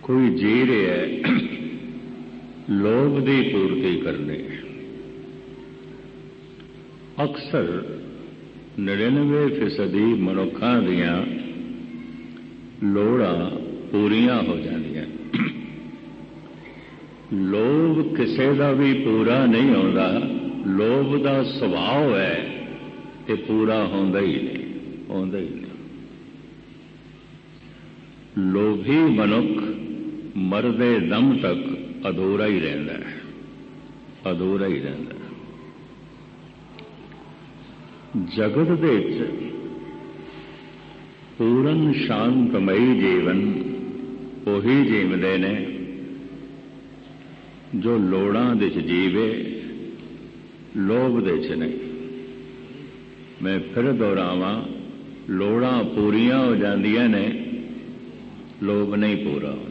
कोई जी रहा है लोभ की पूर्ति करनी। अक्सर 99% मनुखों दियां लोड़ां पूरियां हो जांदियां। लोभ किसी का भी पूरा नहीं होता। लोभ का सुभाव है कि पूरा होंदा ही नहीं, होंदा ही नहीं। लोभी मनुख मरदे दम तक अधूरा ही रहता है, अधूरा ही रहता है। जगत दे विच पूਰਨ शांतमयी जीवन उही जीवते ने जो लोड़ां दे विच जीवे, लोभ दे विच नहीं। मैं फिर दोहरावां, लोड़ां पूरियां हो जांदियां ने, लोभ नहीं पूरा होता।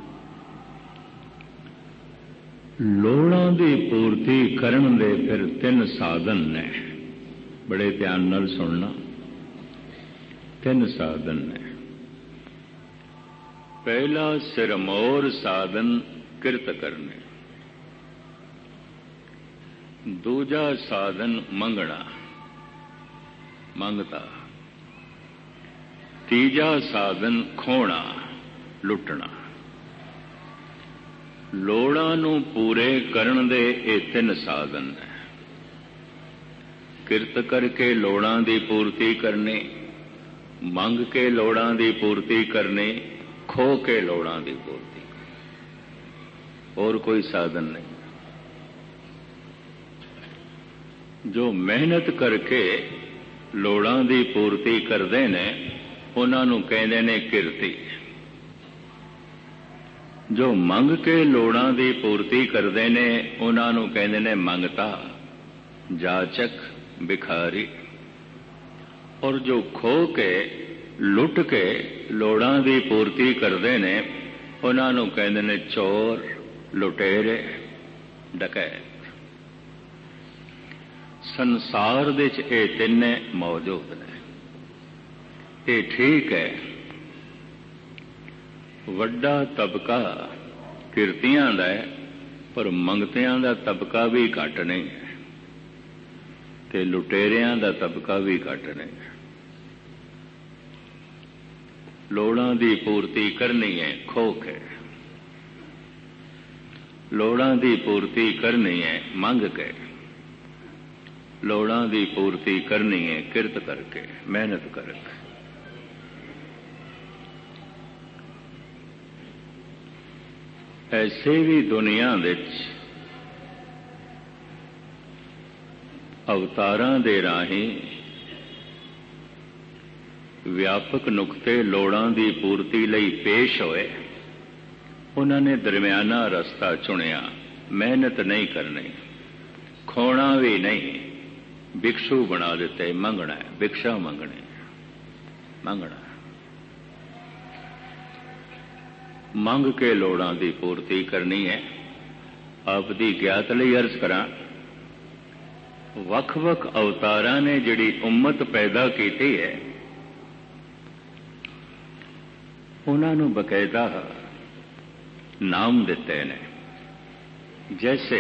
लोड़ां दी पूर्ति करन दे फिर 3 साधन ने, बड़े ध्यान नाल सुनना। 3 साधन ने। पहला सिरमौर साधन किरत करने, दूजा साधन मंगना, मंगता, तीजा साधन खोना, लुटना। लोड़ां नूं पूरे करन दे ये 3 साधन ने। किरत करके लोड़ां दी पूर्ति करनी, मंग के लोड़ां दी पूर्ति करनी, खो के लोड़ां दी पूर्ति करनी। और कोई साधन नहीं। जो मेहनत करके लोड़ां दी पूर्ति करते ने उन्हां नूं कहंदे ने किरती। जो मंग के लोड़ां दी पूर्ति करते ने उन्हां नूं कहंदे ने मंगता, जाचक, भिखारी। और जो खो के लुट के लोड़ां दी पूर्ति करते ने उन्हां नूं कहंदे ने चोर, लुटेरे, डकैत। संसार दे च ये 3 मौजूद ने। ये ठीक है, वड्डा तबका किरतियां दा है, पर मंगतियां दा तबका भी घट नहीं है, ते लुटेरियां दा तबका भी घट नहीं है। लोड़ां दी पूर्ति करनी है खो के, लोड़ां दी पूर्ति करनी है मंग के, लोड़ां दी पूर्ति करनी है किरत करके, मेहनत करके। ऐसे भी दुनिया विच अवतारां दे राहीं व्यापक नुकते लोड़ां दी पूर्ति लई पेश होए। उन्होंने दरमियाना रस्ता चुनिया, मेहनत नहीं करनी, खोना भी नहीं, भिक्षु बना देते। मंगना है, भिक्षा मंगनी, मंगना। मंग के लोड़ां दी पूर्ति करनी है। आपदी ज्ञात लई अर्ज करा, वख-वख अवतारां ने जिहड़ी उम्मत पैदा की है उन्हां नूं बकायदा नाम दिते ने। जैसे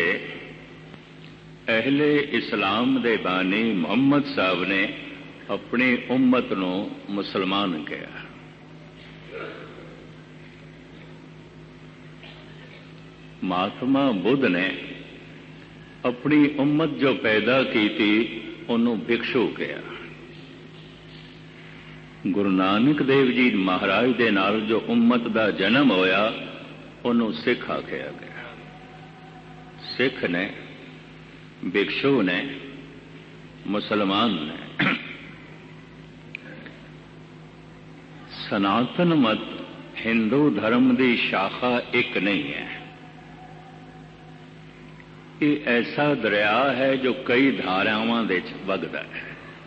अहले इस्लाम दे बानी मुहम्मद साहब ने अपनी उम्मत नूं मुसलमान कहा। महात्मा बुद्ध ने अपनी उम्मत जो पैदा की थी उन्होंने भिक्षु कहा। गुरु नानक देव जी महाराज दे नाल जो उम्मत का जन्म होया उन्होंने सिख आख्या गया। सिख ने, भिक्षु ने, मुसलमान ने। सनातन मत हिंदू धर्म की शाखा एक नहीं है। ये ऐसा दरिया है जो कई धारावां दे वगदा है।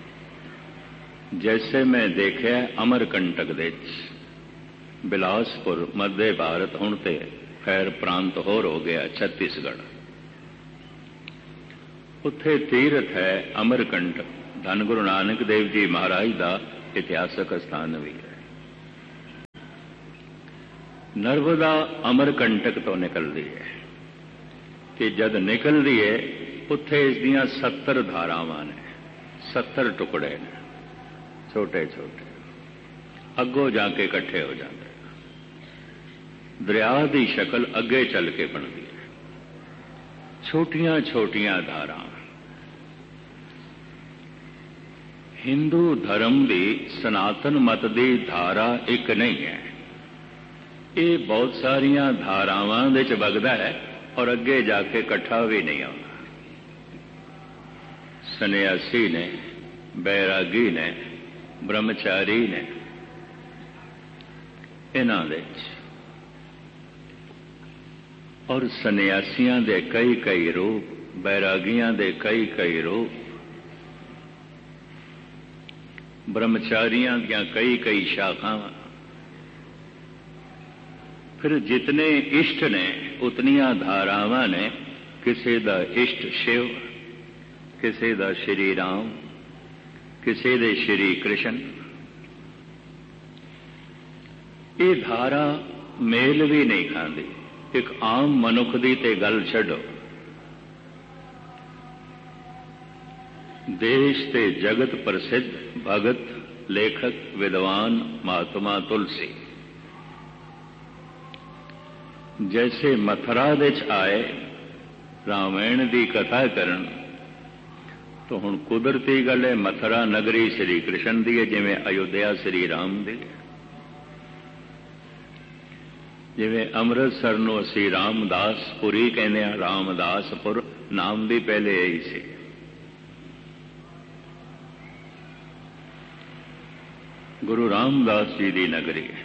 जैसे मैं देखा अमरकंटक दे बिलासपुर मध्य भारत हुण ते खैर प्रांत होर हो गया छत्तीसगढ़, उत्थे तीरथ है अमरकंटक, धन गुरु नानक देव जी महाराज का इतिहासक स्थान भी है। ਨਰਮਦਾ ਅਮਰਕੰਟਕ ਤੋਂ ਨਿਕਲਦੀ ਹੈ ਤੇ ਜਦ ਨਿਕਲਦੀ ਹੈ ਉੱਥੇ ਇਸ ਦੀਆਂ 70 ਧਾਰਾਵਾਂ ਨੇ, 70 ਟੁਕੜੇ ਨੇ, ਛੋਟੇ ਛੋਟੇ, ਅੱਗੋਂ ਜਾ ਕੇ ਇਕੱਠੇ ਹੋ ਜਾਂਦੇ। ਦਰਿਆ ਦੀ ਸ਼ਕਲ ਅੱਗੇ ਚੱਲ ਕੇ ਬਣਦੀ ਹੈ, ਛੋਟੀਆਂ ਛੋਟੀਆਂ ਧਾਰਾਂ। ਹਿੰਦੂ ਧਰਮ ਦੀ ਸਨਾਤਨ ਮਤ ਦੀ ਧਾਰਾ ਇੱਕ ਨਹੀਂ ਹੈ, ਇਹ ਬਹੁਤ ਸਾਰੀਆਂ ਧਾਰਾਵਾਂ ਦੇ ਚ ਵਗਦਾ ਹੈ ਔਰ ਅੱਗੇ ਜਾ ਕੇ ਇਕੱਠਾ ਵੀ ਨਹੀਂ ਆਉਂਦਾ। ਸੰਨਿਆਸੀ ਨੇ, ਬੈਰਾਗੀ ਨੇ, ਬ੍ਰਹਮਚਾਰੀ ਨੇ, ਇਹਨਾਂ ਦੇ ਔਰ ਸੰਨਿਆਸੀਆਂ ਦੇ ਕਈ ਕਈ ਰੂਪ, ਬੈਰਾਗੀਆਂ ਦੇ ਕਈ ਕਈ ਰੂਪ, ਬ੍ਰਹਮਚਾਰੀਆਂ ਦੀਆਂ ਕਈ ਕਈ ਸ਼ਾਖਾਵਾਂ। ਫਿਰ ਜਿਤਨੇ ਇਸ਼ਟ ਨੇ ਉਤਨੀਆਂ ਧਾਰਾਵਾਂ ਨੇ। ਕਿਸੇ ਦਾ ਇਸ਼ਟ ਸ਼ਿਵ, ਕਿਸੇ ਦਾ ਸ਼੍ਰੀ ਰਾਮ, ਕਿਸੇ ਦੇ ਸ਼੍ਰੀ ਕ੍ਰਿਸ਼ਨ। ਇਹ ਧਾਰਾ ਮੇਲ ਵੀ ਨਹੀਂ ਖਾਂਦੀ। ਇੱਕ ਆਮ ਮਨੁੱਖ ਦੀ ਤੇ ਗੱਲ ਛੱਡੋ, ਦੇਸ਼ ਤੇ ਜਗਤ ਪ੍ਰਸਿੱਧ ਭਗਤ, ਲੇਖਕ, ਵਿਦਵਾਨ ਮਹਾਤਮਾ ਤੁਲਸੀ ਜੈਸੇ ਮਥੁਰਾ ਵਿੱਚ ਆਏ ਰਾਮਾਇਣ ਦੀ ਕਥਾ ਕਰਨ, ਤਾਂ ਹੁਣ ਕੁਦਰਤੀ ਗੱਲ ਹੈ ਮਥੁਰਾ ਨਗਰੀ ਸ੍ਰੀ ਕ੍ਰਿਸ਼ਨ ਦੀ ਹੈ, ਜਿਵੇਂ ਅਯੁੱਧਿਆ ਸ੍ਰੀ ਰਾਮ ਦੀ। ਜਿਵੇਂ ਅੰਮ੍ਰਿਤਸਰ ਨੂੰ ਅਸੀਂ ਰਾਮਦਾਸਪੁਰੀ ਕਹਿੰਦੇ ਹਾਂ, ਰਾਮਦਾਸਪੁਰ ਨਾਮ ਵੀ ਪਹਿਲੇ ਇਹੀ ਸੀ। ਗੁਰੂ ਰਾਮਦਾਸ ਜੀ ਦੀ ਨਗਰੀ ਹੈ।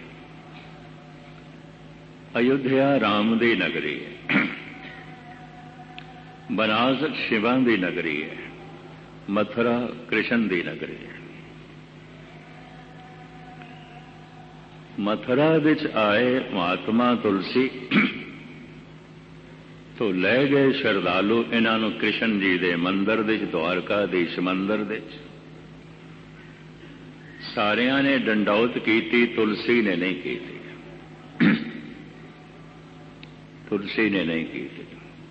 ਅਯੁੱਧਿਆ ਰਾਮ ਦੀ ਨਗਰੀ ਹੈ। ਬਨਾਰਸ ਸ਼ਿਵਾਂ ਦੀ ਨਗਰੀ ਹੈ। ਮਥੁਰਾ ਕ੍ਰਿਸ਼ਨ ਦੀ ਨਗਰੀ ਹੈ। ਮਥੁਰਾ ਵਿੱਚ ਆਏ ਮਹਾਤਮਾ ਤੁਲਸੀ ਤੋਂ ਲੈ ਗਏ ਸ਼ਰਧਾਲੂ ਇਹਨਾਂ ਨੂੰ ਕ੍ਰਿਸ਼ਨ ਜੀ ਦੇ ਮੰਦਰ ਵਿੱਚ, ਦੁਆਰਕਾਧੀਸ਼ ਮੰਦਰ ਵਿੱਚ। ਸਾਰਿਆਂ ਨੇ ਡੰਡੌਤ ਕੀਤੀ, ਤੁਲਸੀ ਨੇ ਨਹੀਂ ਕੀਤੀ। ਤੁਲਸੀ ਨੇ ਨਹੀਂ ਕੀਤੀ।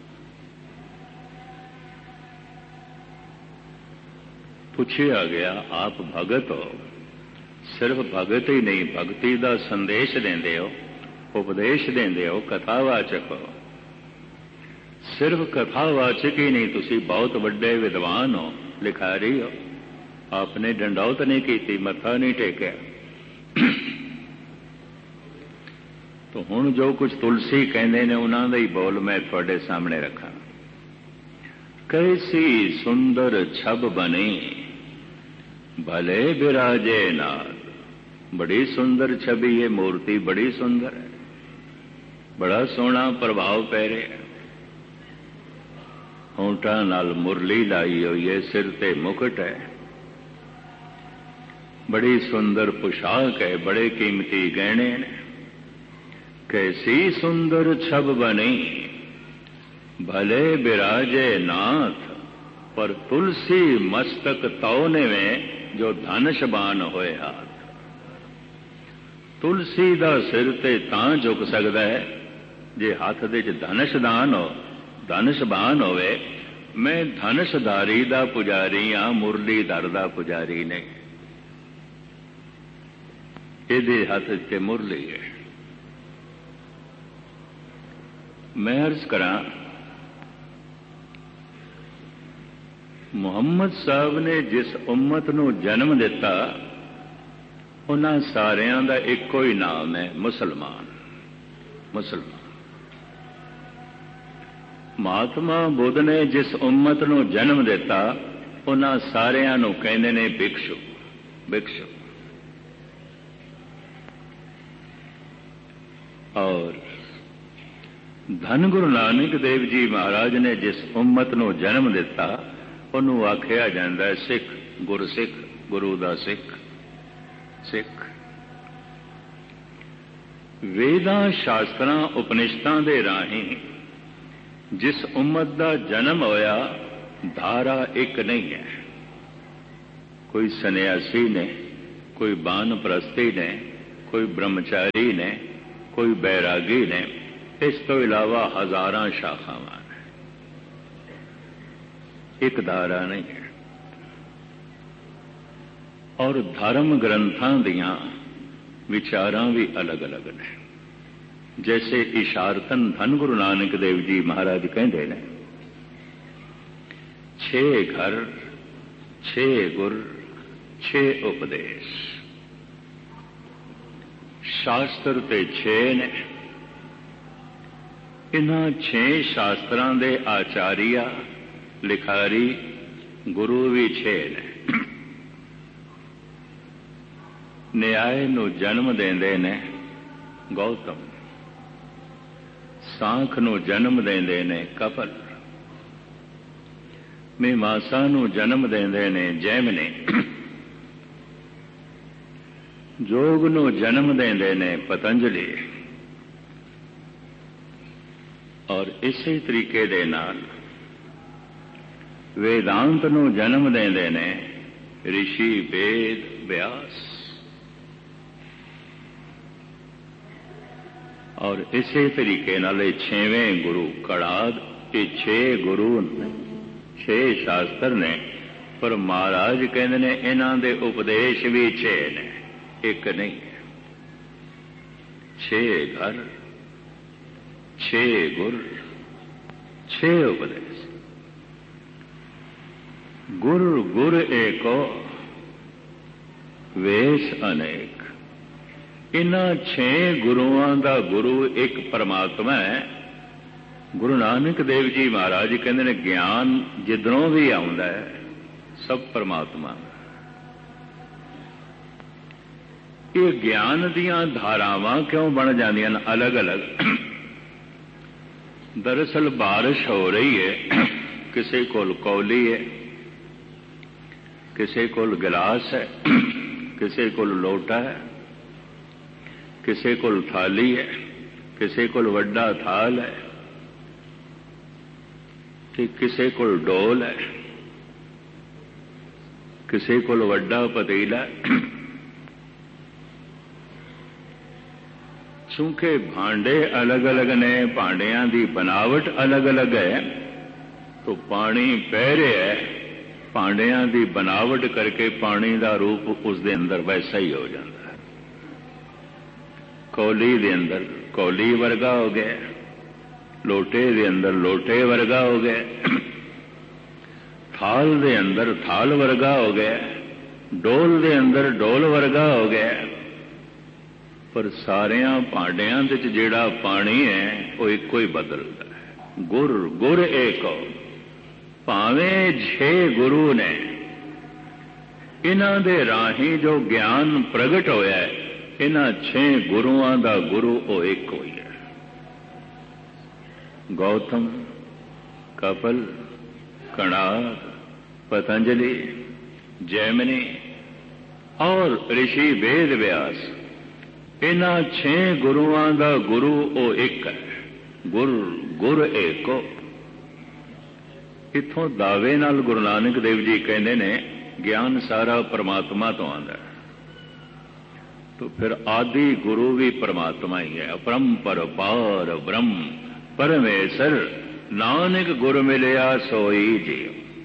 ਪੁੱਛਿਆ ਗਿਆ, ਆਪ ਭਗਤ ਹੋ, ਸਿਰਫ ਭਗਤ ਹੀ ਨਹੀਂ, ਭਗਤੀ ਦਾ ਸੰਦੇਸ਼ ਦਿੰਦੇ ਹੋ, ਉਪਦੇਸ਼ ਦਿੰਦੇ ਹੋ, ਕਥਾਵਾਚਕ ਹੋ। ਸਿਰਫ ਕਥਾਵਾਚਕ ਹੀ ਨਹੀਂ, ਤੁਸੀਂ ਬਹੁਤ ਵੱਡੇ ਵਿਦਵਾਨ ਹੋ, ਲਿਖਾਰੀ ਹੋ। ਆਪਨੇ ਡੰਡੌਤ ਨਹੀਂ ਕੀਤੀ, ਮੱਥਾ ਨਹੀਂ ਟੇਕਿਆ। ਤਾਂ ਹੁਣ ਜੋ ਕੁਝ ਤੁਲਸੀ ਕਹਿੰਦੇ ਨੇ ਉਹਨਾਂ ਦਾ ਹੀ ਬੋਲ ਮੈਂ ਤੁਹਾਡੇ ਸਾਹਮਣੇ ਰੱਖਾਂ। ਕੈਸੀ ਸੁੰਦਰ ਛਬ ਬਣੀ ਭਲੇ ਬਿਰਾਜੇ ਨਾਲ। ਬੜੀ ਸੁੰਦਰ ਛਵੀ ਹੈ, ਮੂਰਤੀ ਬੜੀ ਸੁੰਦਰ ਹੈ, ਬੜਾ ਸੋਹਣਾ ਪ੍ਰਭਾਵ ਪੈ ਰਿਹਾ। ਹੋਂਠਾਂ ਨਾਲ ਮੁਰਲੀ ਲਾਈ ਹੋਈ ਹੈ, ਸਿਰ ਤੇ ਮੁਕਟ ਹੈ, ਬੜੀ ਸੁੰਦਰ ਪੁਸ਼ਾਕ ਹੈ, ਬੜੇ ਕੀਮਤੀ ਗਹਿਣੇ ਨੇ। कैसी सुंदर छब बनी भले बिराजे नाथ, पर तुलसी मस्तक तौने में जो धनशबान होए हाथ। तुलसी दा सिर ते तां झुक सकदा है जे हथ दे च धनशदान हो, धनशबान होवे। मैं धनशधारी दा पुजारी हाँ, मुरलीधर दा पुजारी नहीं। इहदे हथ ते मुरली है। मैं अर्ज करा, मुहम्मद साहब ने जिस उम्मत नूं जन्म दिता उन्हां सारियां दा इक्को ही नाम है, मुसलमान। मुसलमान। महात्मा बुद्ध ने जिस उम्मत नूं जन्म दिता उन्हां सारियां नूं कहंदे ने भिक्षु। भिक्षु। और धन गुरु नानक देव जी महाराज ने जिस उम्मत नूं जन्म दिता उन्होंने आख्या जाता है सिख, गुरसिख, गुरु दा सिख। सिख वेदां शास्त्रां उपनिषदां दे राहीं जिस उम्मत दा जन्म होया धारा एक नहीं है। कोई सन्यासी ने, कोई बानप्रस्ती ने, कोई ब्रह्मचारी ने, कोई बैरागी ने, इस तो इलावा हजारां शाखावां ने, एक धारा नहीं है। और धर्म ग्रंथां दियां विचारां भी अलग अलग ने। जैसे इशारतन धन गुरु नानक देव जी महाराज कहते हैं, 6 घर 6 गुर 6 उपदेश। शास्त्र ते 6 ने, इन्हां 6 शास्त्रां दे आचार्य लिखारी गुरु भी 6 ने। न्याय नूं जन्म देंदे ने गौतम, सांख नूं जन्म देंदे ने कपिल, मीमांसा नूं जन्म देंदे ने जैमिनी, जोग नूं जन्म देंदे ने पतंजलि, और इसी तरीके दे नाल वेदांत नूं जन्म देंदे ने ऋषि वेद व्यास। और इसी तरीके नाल 6वें गुरु कड़ाद, ये 6 गुरु 6 शास्त्र ने, पर महाराज कहते ने इन्हां दे उपदेश भी 6 ने, एक नहीं है। 6 घर 6 गुर 6 उपदेश। गुर गुर एको वेश अनेक। इन्हां 6 गुरुआं दा गुरु एक परमात्मा है। गुरु नानक देव जी महाराज कहते ने ज्ञान जिधरों भी आउंदा है सब परमात्मा। ये ज्ञान दियां धारावां क्यों बन जांदियां अलग अलग? दरअसल बारिश हो रही है, किसी कोल कौली है, किसी कोल गिलास है, किसी कोल लोटा है, किसी कोल थाली है, किसी कोल वड्डा थाल है, किसी कोल डोल है, किसी कोल वड्डा पतीला है। चूंकि भांडे अलग अलग ने, भांडियां दी बनावट अलग अलग है, तो पानी बह रहा है, भांडियां दी बनावट करके पानी का रूप उस दे अंदर वैसा ही हो जाता है। कौली दे अंदर कौली वर्गा हो गया, लोटे दे अंदर लोटे वर्गा हो गया, थाल दे अंदर थाल वर्गा हो गया, डोल दे अंदर डोल वर्गा हो गया। पर सारियां भांडियां दे च जिहड़ा पानी है वो इको ही बदलता है। गुर गुर एको। भावें 6 गुरु ने, इन्हां दे राही जो ज्ञान प्रगट होया है, इन्हां 6 गुरुआं दा गुरु वो एक ही है। गौतम, कपिल, कणाद, पतंजलि, जैमिनी और ऋषि वेद व्यास, इन्हां 6 गुरुआं दा गुरु वो एक है। गुर गुर एको। इत्थों दावे नाल गुरु नानक देव जी कहते ने ज्ञान सारा परमात्मा तो आंदा है। तो फिर आदि गुरु भी परमात्मा ही है। अपरंपर पार ब्रह्म परमेश्वर, नानक गुर मिलिया सोई जी।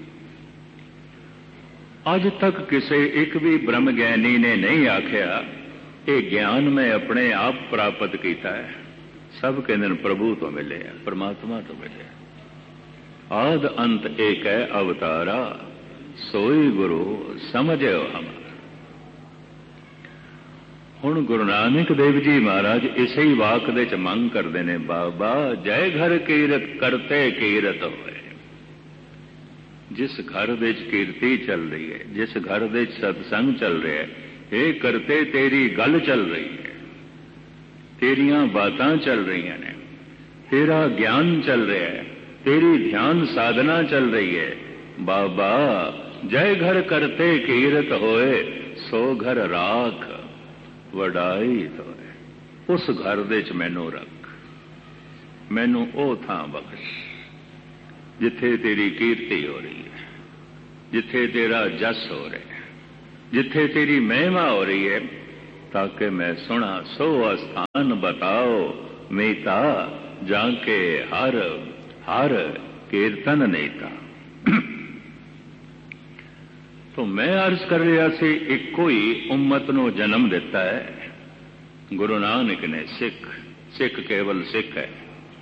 अज तक किसी एक भी ब्रह्म ज्ञानी ने नहीं आख्या ये ज्ञान मैं अपने आप प्राप्त किया है। सब कहते प्रभु तो मिले, परमात्मा तो मिले। आद अंत एक है अवतारा, सोई गुरु समझो हमारा। हुण गुरु नानक देव जी महाराज इसे ही वाक दे च मंग करते हैं, बाबा जय घर कीरत करते कीरत होए। जिस घर दे च कीर्ति चल रही है, जिस घर दे च सत्संग चल रहा है, ये करते तेरी गल चल रही है, तेरियां बातां चल रही ने, तेरा ज्ञान चल रहा है, तेरी ध्यान साधना चल रही है। बाबा जय घर करते कीरत होए, सो घर राख वडाई होए। उस घर दे च मैनू रख, मैनू ओ थां बख्श जिथे तेरी कीर्ति हो रही है, जिथे तेरा जस हो रहा है, जिथे तेरी महिमा हो रही है। ताके मैं सुना सो अस्थान बताओ मीता जाके हर हर कीर्तन नेता। तो मैं अर्ज कर रहा सी, इको ही उम्मत नूं जन्म दिता है गुरु नानक ने। सिख सिख केवल सिख है।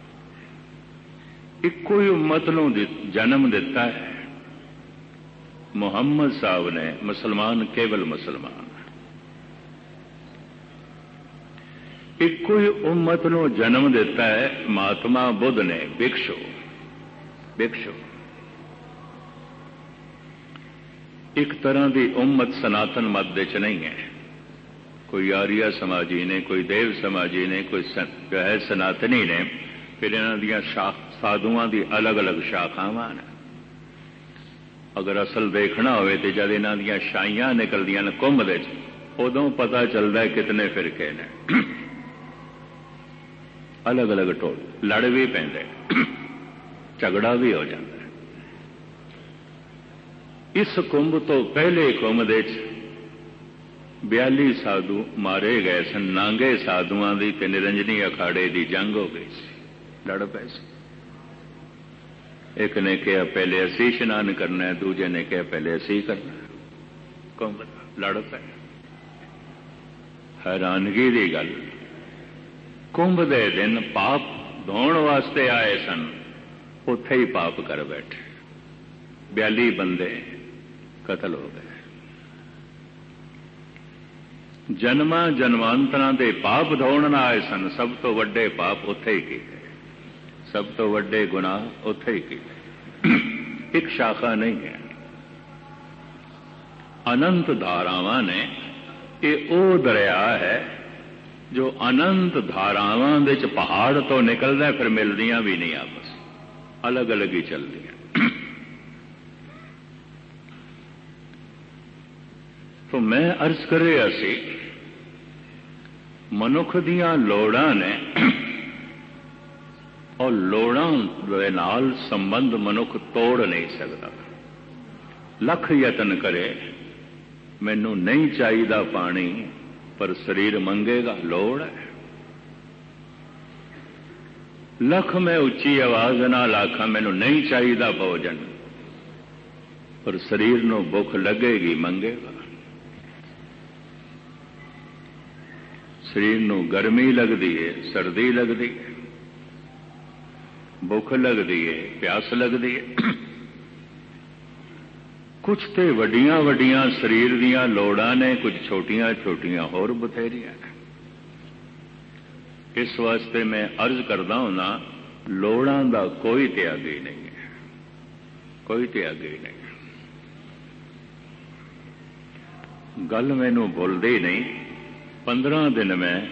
इको ही उम्मत नूं जन्म दिता है। मुहम्मद साहब ने मुसलमान केवल मुसलमान। इको ही उम्मत नूं जन्म दिता है महात्मा बुद्ध ने भिक्षु भिक्षु। एक तरह की उम्मत सनातन मत दे च नहीं है। कोई आर्य समाजी ने, कोई देव समाजी ने, कोई जो है सनातनी ने। फिर इन्हां दियां साधुआं दी अलग अलग शाखावां ने। अगर असल देखना होवे तो जब इन्हां दियां शाइयां निकलदियां ने कुंभ दे उदों पता चलता है कितने फिरके ने। अलग अलग टोल लड़ भी पैंदे, झगड़ा भी हो जाता है। इस कुंभ तो पहले कुंभ दे 42 साधु मारे गए सन। नांगे साधुआं दी ते निरंजनी अखाड़े की जंग हो गई सी, लड़ पए सी। एक ने कहा पहले असी इशनान करना है, दूजे ने कहा पहले असी करना है। कुंभ लड़ पे। हैरानगी की गल, कुंभ दे दिन पाप धोण वास्ते आए सन, उत्थे ही पाप कर बैठे। 42 बंदे कतल हो गए। जन्मा जन्मांतरां दे पाप धोण आए सन, सब तो वड्डे पाप उत्थे ही कीते, सब तो वड्डे गुनाह उत्थे ही कीते। एक शाखा नहीं है। अनंत धारावां ने, ये ओ दरिया है जो अनंत धारावां दे च पहाड़ तो निकलदा, फिर मिलदियां भी नहीं आपस, अलग अलग ही चलदियां। तो मैं अर्ज कर रहा सी, मनुख दियां लोड़ां ने और लोड़ां दे नाल संबंध मनुख तोड़ नहीं सकता। लख यतन करे मैनू नहीं चाहिदा पानी, पर शरीर मंगेगा, लोड़ है। लख मैं उच्ची आवाज नाल आखां मैनू नहीं चाहिदा भोजन, पर शरीर नू भुख लगेगी, मंगेगा। शरीर नू गर्मी लगती है, सर्दी लगती है, भुख लगती है, प्यास लगती है। कुछ तो वड्डियां वड्डियां शरीर दियां लोड़ां ने, कुछ छोटियां छोटियां होर बथेरियां ने। इस वास्ते मैं अर्ज करदा हुंदा, लोड़ां दा कोई त्यागी नहीं है, कोई त्यागी नहीं। गल मैनू भुलदी नहीं। 15 दिन में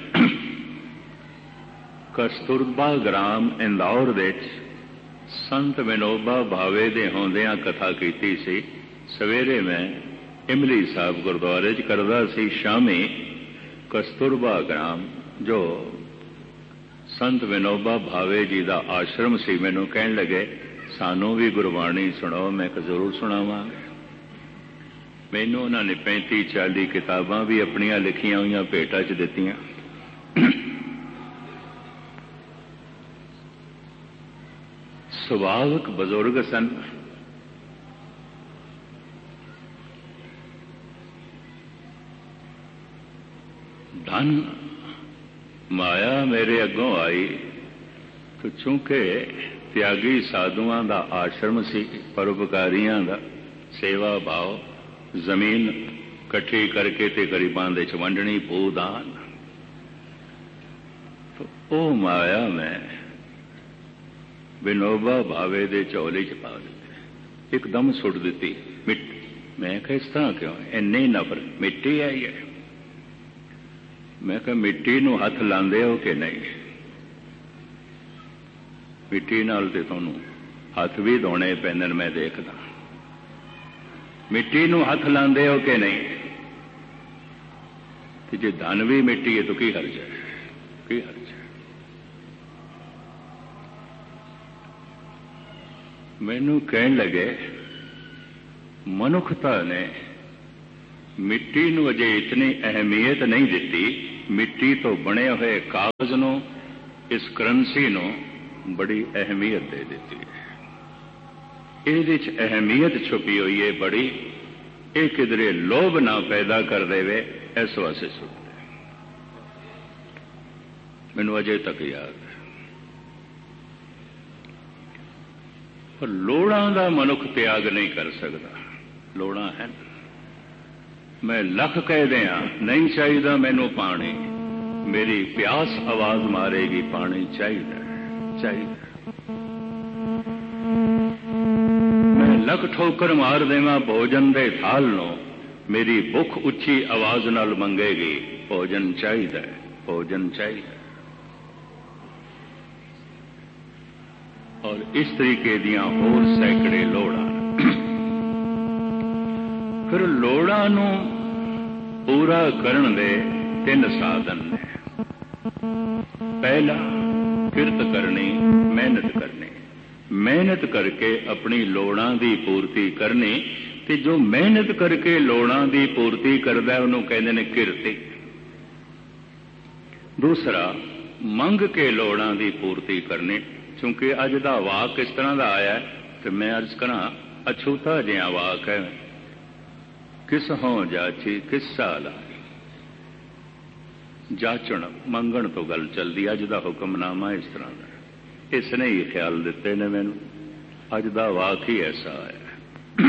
कस्तूरबा ग्राम इंदौर दे संत विनोबा भावे दे होंदियां कथा कीती सी। सवेरे मैं इमली साहब गुरुद्वारे च करदा सी, शामी कस्तूरबा ग्राम जो संत विनोबा भावे जी का आश्रम सी, मैनू कहन लगे सानू भी गुरबाणी सुणाओ। मैं जरूर सुणावांगा। मैनू उन्होंने 35-40 किताबां भी अपनियां लिखियां हुई भेटा च दित्तियां। सुभाविक बजुर्ग सन। धन माया मेरे अगों आई, तो चूंकि त्यागी साधुआं दा आश्रम सी, परोपकारियां दा सेवा भाव, जमीन कट्ठी करके ते गरीबां दे च वंडनी, भूदान। तो ओ माया में विनोबा भावे दे झोली च पा दी, एकदम सुट दी मिट्टी। मैं कहा इस तरह क्यों, इन्नी नफरत, मिट्टी आई है। मैं कहा मिट्टी नूं हथ लांदे हो कि नहीं? मिट्टी नाल ते तुहानूं हथ भी धोने पैंदे ने, मैं देखदा। मिट्टी नूं हथ लांदे हो कि नहीं? कि जे धन भी मिट्टी है तो की हर्ज है, की हर्ज है? मैनू कहन लगे मनुखता ने ਮਿੱਟੀ ਨੂੰ ਅਜੇ ਇਤਨੀ ਅਹਿਮੀਅਤ ਨਹੀਂ ਦਿੱਤੀ। ਮਿੱਟੀ ਤੋਂ ਬਣੇ ਹੋਏ ਕਾਗਜ਼ ਨੂੰ, ਇਸ ਕਰੰਸੀ ਨੂੰ ਬੜੀ ਅਹਿਮੀਅਤ ਦੇ ਦਿੱਤੀ ਹੈ। ਇਹਦੇ 'ਚ ਅਹਿਮੀਅਤ ਛੁਪੀ ਹੋਈ ਹੈ ਬੜੀ। ਇਹ ਕਿਧਰੇ ਲੋਭ ਨਾ ਪੈਦਾ ਕਰ ਦੇਵੇ, ਇਸ ਵਾਸਤੇ ਸੁਣਦੇ। ਮੈਨੂੰ ਅਜੇ ਤੱਕ ਯਾਦ ਹੈ। ਪਰ ਲੋੜਾਂ ਦਾ ਮਨੁੱਖ ਤਿਆਗ ਨਹੀਂ ਕਰ ਸਕਦਾ। ਲੋੜਾਂ ਹੈ। ਮੈਂ ਲੱਖ ਕਹਿ ਦਿਆਂ ਨਹੀਂ ਚਾਹੀਦਾ ਮੈਨੂੰ ਪਾਣੀ, ਮੇਰੀ ਪਿਆਸ ਆਵਾਜ਼ ਮਾਰੇਗੀ ਪਾਣੀ ਚਾਹੀਦਾ ਚਾਹੀਦਾ। ਮੈਂ ਲੱਖ ਠੋਕਰ ਮਾਰ ਦੇਵਾਂ ਭੋਜਨ ਦੇ ਥਾਲ ਨੂੰ, ਮੇਰੀ ਭੁੱਖ ਉੱਚੀ ਆਵਾਜ਼ ਨਾਲ ਮੰਗੇਗੀ ਭੋਜਨ ਚਾਹੀਦਾ ਭੋਜਨ ਚਾਹੀਦਾ। ਔਰ ਇਸ ਤਰੀਕੇ ਦੀਆਂ ਹੋਰ ਸੈਂਕੜੇ ਲੋੜਾਂ। ਫਿਰ ਲੋੜਾਂ ਨੂੰ ਪੂਰਾ ਕਰਨ ਦੇ 3 ਸਾਧਨ ਨੇ। ਪਹਿਲਾ, ਕਿਰਤ ਕਰਨੀ, ਮਿਹਨਤ ਕਰਨੀ। ਮਿਹਨਤ ਕਰਕੇ ਆਪਣੀ ਲੋੜਾਂ ਦੀ ਪੂਰਤੀ ਕਰਨੀ, ਤੇ ਜੋ ਮਿਹਨਤ ਕਰਕੇ ਲੋੜਾਂ ਦੀ ਪੂਰਤੀ ਕਰਦਾ ਉਹਨੂੰ ਕਹਿੰਦੇ ਨੇ ਕਿਰਤੀ। ਦੂਸਰਾ, ਮੰਗ ਕੇ ਲੋੜਾਂ ਦੀ ਪੂਰਤੀ ਕਰਨੀ। ਕਿਉਂਕਿ ਅੱਜ ਦਾ ਵਾਕ ਇਸ ਤਰ੍ਹਾਂ ਦਾ ਆਇਆ ਤੇ ਮੈਂ ਅਰਜ਼ ਕਰਾਂ ਅਛੂਤਾ ਜਿਹਾ ਵਾਕ ਹੈ। ਕਿਸ ਹੋਂ ਜਾਚੀ ਕਿੱਸਾ ਲਾਈ। ਜਾਚਣ ਮੰਗਣ ਤੋਂ ਗੱਲ ਚੱਲਦੀ। ਅੱਜ ਦਾ ਹੁਕਮਨਾਮਾ ਇਸ ਤਰ੍ਹਾਂ ਦਾ। ਇਸ ਨੇ ਹੀ ਖਿਆਲ ਦਿੱਤੇ ਨੇ ਮੈਨੂੰ। ਅੱਜ ਦਾ ਵਾਕ ਹੀ ਐਸਾ ਹੈ।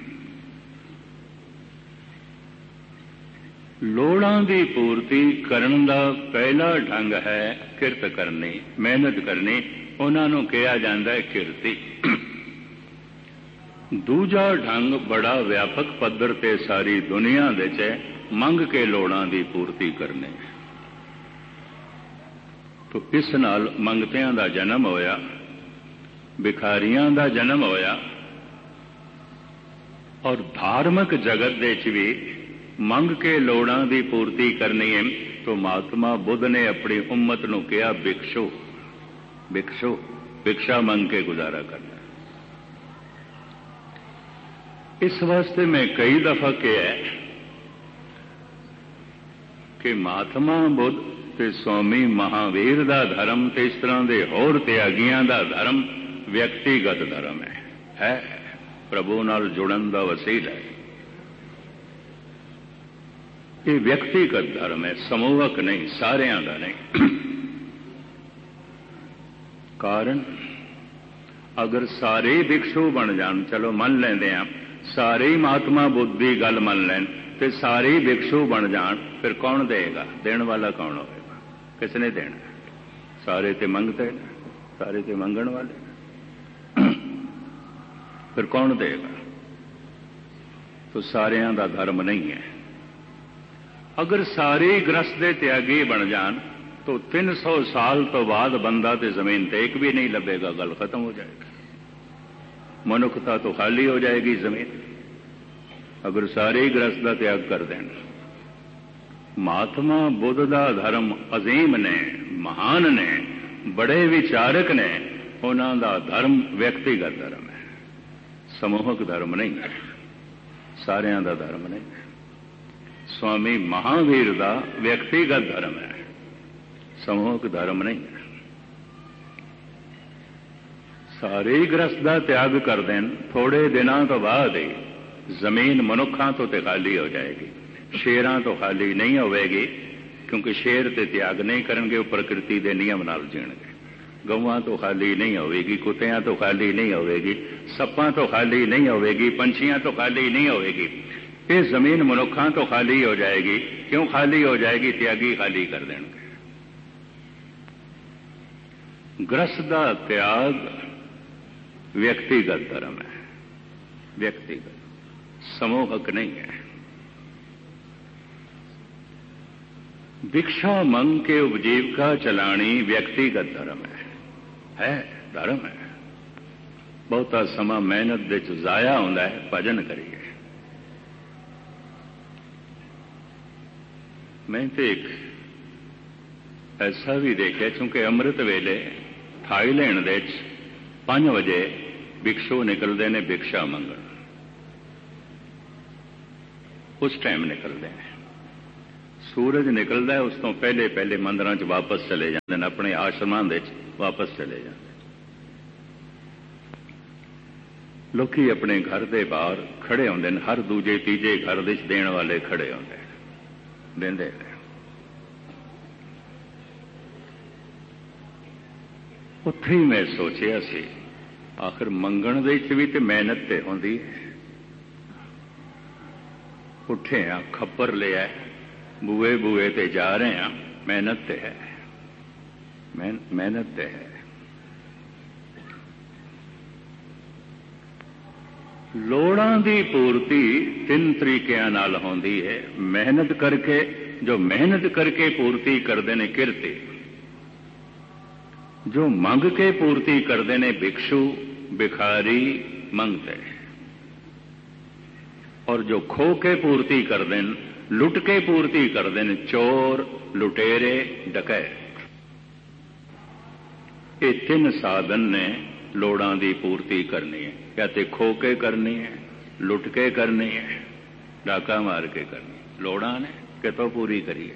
ਲੋੜਾਂ ਦੀ ਪੂਰਤੀ ਕਰਨ ਦਾ ਪਹਿਲਾ ਢੰਗ ਹੈ ਕਿਰਤ ਕਰਨੀ, ਮਿਹਨਤ ਕਰਨੀ। ਉਹਨਾਂ ਨੂੰ ਕਿਹਾ ਜਾਂਦਾ ਹੈ ਕਿਰਤੀ। ਦੂਜਾ ਢੰਗ ਬੜਾ ਵਿਆਪਕ ਪੱਧਰ ਤੇ ਸਾਰੀ ਦੁਨੀਆ ਦੇ 'ਚ ਮੰਗ ਕੇ ਲੋੜਾਂ ਦੀ ਪੂਰਤੀ ਕਰਨੀ। ਤੋ ਇਸ ਨਾਲ ਮੰਗਤਿਆਂ ਦਾ ਜਨਮ ਹੋਇਆ, ਭਿਖਾਰੀਆਂ ਦਾ ਜਨਮ ਹੋਇਆ। ਔਰ ਧਾਰਮਿਕ ਜਗਤ ਦੇ 'ਚ ਵੀ ਮੰਗ ਕੇ ਲੋੜਾਂ ਦੀ ਪੂਰਤੀ ਕਰਨੀ ਹੈ। ਤੋ ਮਹਾਤਮਾ ਬੁੱਧ ਨੇ ਆਪਣੀ ਉਮਤ ਨੂੰ ਕਿਹਾ ਭਿਕਸ਼ੂ ਭਿਕਸ਼ੂ, ਭਿਕਸ਼ਾ ਮੰਗ ਕੇ ਗੁਜ਼ਾਰਾ ਕਰਨਾ। ਇਸ ਵਾਸਤੇ ਮੈਂ ਕਈ ਦਫਾ ਕਿਹਾ ਕਿ ਮਹਾਤਮਾ ਬੁੱਧ ਤੇ ਸਵਾਮੀ ਮਹਾਵੀਰ ਦਾ ਧਰਮ ਤੇ ਇਸ ਤਰ੍ਹਾਂ ਦੇ ਹੋਰ ਤਿਆਗੀਆਂ ਦਾ ਧਰਮ ਵਿਅਕਤੀਗਤ ਧਰਮ ਹੈ ਪ੍ਰਭੂ ਨਾਲ ਜੁੜਨ ਦਾ ਵਸੀਲਾ ਹੈ। ਇਹ ਵਿਅਕਤੀਗਤ ਧਰਮ ਹੈ, ਸਮੂਹਕ ਨਹੀਂ, ਸਾਰਿਆਂ ਦਾ ਨਹੀਂ। ਕਾਰਨ, ਅਗਰ ਸਾਰੇ ਭਿਕਸ਼ੂ ਬਣ ਜਾਣ, ਚਲੋ ਮੰਨ ਲੈਂਦੇ ਆ ਸਾਰੇ ਹੀ ਮਹਾਤਮਾ ਬੁੱਧ ਦੀ ਗੱਲ ਮੰਨ ਲੈਣ ਤੇ ਸਾਰੇ ਹੀ ਭਿਕਸ਼ੂ ਬਣ ਜਾਣ, ਫਿਰ ਕੌਣ ਦੇਗਾ? ਦੇਣ ਵਾਲਾ ਕੌਣ ਹੋਵੇਗਾ? ਕਿਸ ਨੇ ਦੇਣਾ? ਸਾਰੇ ਤੇ ਮੰਗਤੇ, ਸਾਰੇ ਤੇ ਮੰਗਣ ਵਾਲੇ, ਫਿਰ ਕੌਣ ਦੇਗਾ? ਤੋ ਸਾਰਿਆਂ ਦਾ ਧਰਮ ਨਹੀਂ ਹੈ। ਅਗਰ ਸਾਰੇ ਗ੍ਰਸਤ ਦੇ ਤਿਆਗੀ ਬਣ ਜਾਣ तो 300 साल तो बाद बंदा तो जमीन पे एक भी नहीं लभेगा, गल खत्म हो जाएगी, मनुखता तो खाली हो जाएगी जमीन। अगर सारे ही गृहस्थ का त्याग कर दें। महात्मा बुद्ध का धर्म अजीम ने, महान ने, बड़े विचारक ने, उन्हों का धर्म व्यक्तिगत धर्म है, समूहक धर्म नहीं है, सारियां का धर्म नहीं है। स्वामी महावीर का व्यक्तिगत धर्म है, समूहक धर्म नहीं है। सारे ही गृहस्थ का त्याग कर दें, थोड़े दिनों तो बाद ही जमीन मनुखों तो खाली हो जाएगी, शेरां तो खाली नहीं होगी, क्योंकि शेर तो त्याग नहीं करेंगे, वो प्रकृति के नियम नाल जीणगे। गवां तो खाली नहीं होगी, कुत्तियां तो खाली नहीं होगी, सप्पां तो खाली नहीं होगी, पंछियां तो खाली नहीं होगी। ये जमीन मनुखों तो खाली हो जाएगी। क्यों खाली हो जाएगी? त्यागी खाली कर देंगे। गृहस्थ का त्याग व्यक्तिगत धर्म है, व्यक्तिगत, समूहक नहीं है। भिक्षा मंग के उपजीविका चलानी व्यक्तिगत धर्म है धर्म है। बहुता समा मेहनत दे च जाया होंदा है, भजन करिए। मैं तो एक ऐसा भी देखा, क्योंकि अमृत वेले थाईलैंड दे 5 बजे भिक्षु निकलते ने भिक्षा मंगण। उस टाइम निकलते हैं। सूरज निकलता है उस तो पहले पहले मंदिरों च वापस चले जाते हैं, अपने आश्रमां दे वापस चले जाते। लोकी अपने घर के बाहर खड़े होंदे हैं, हर दूजे तीजे घर दे देण वाले खड़े होंदे देंदे ने। उत्थे ही मैं सोचिया सी आखिर मंगण दे च भी ते मेहनत ते होंदी है। उठे हाँ, खप्पर लिया, बूए बूए ते जा रहे हैं, मेहनत ते है, मेहनत ते है। लोड़ां दी पूर्ति तीन तरीकों नाल होंदी है। मेहनत करके, जो मेहनत करके पूर्ति करते हैं किरती, जो मंग के पूर्ति करते हैं भिक्षु भिखारी मंगते, और जो खो के पूर्ति करते हैं, लुट के पूर्ति करते हैं चोर लुटेरे डकैत। ये तीन साधन ने लोड़ां दी पूर्ति करनी है। या तो खो के करनी है, लुट के करनी है, डाका मार के करनी है। लोड़ां ने कितों पूरी करिए?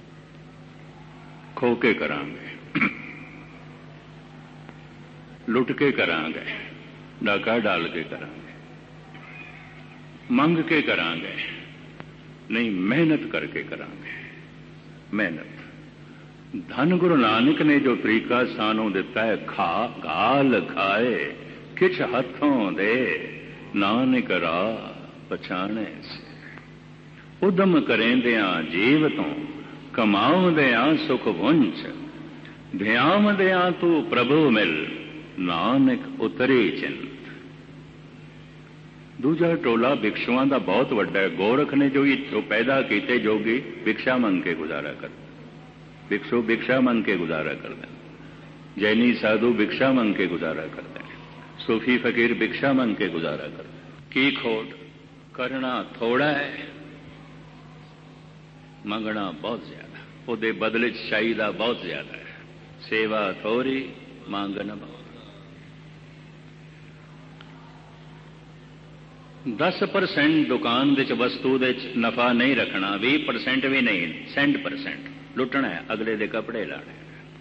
खो के करांगे, लुट के करांगे, डाका डाल के करांगे, मंग के करांगे नहीं, मेहनत करके करांगे। मेहनत धन गुरु नानक ने जो तरीका सानू दिता है, घाल खाए किछ हथों दे, नानक राह पछाणे से। उदम करेंदियां जीव तो, कमाउंदियां सुख वंच, ध्यावदियां तू प्रभु मिल, नानक उतरी चिंत। दूजा टोला भिक्षुआं दा बहुत वड्डा है। गोरख ने जो पैदा किए जोगी भिक्षा मंग के गुजारा कर, भिक्षु भिक्षा मंग के गुजारा करते हैं, जैनी साधु भिक्षा मंग के गुजारा करते हैं, सूफी फकीर भिक्षा मंग के गुजारा करते हैं। की खोट? करना थोड़ा है, मंगना बहुत ज्यादा, ਉਹਦੇ बदले चाहिदा बहुत ज्यादा है। सेवा थोड़ी, मांगना बहुत। 10% दुकान दे वस्तु दे नफा नहीं रखना, 20% भी नहीं, 100% लुटना है, अगले दे कपड़े लाने।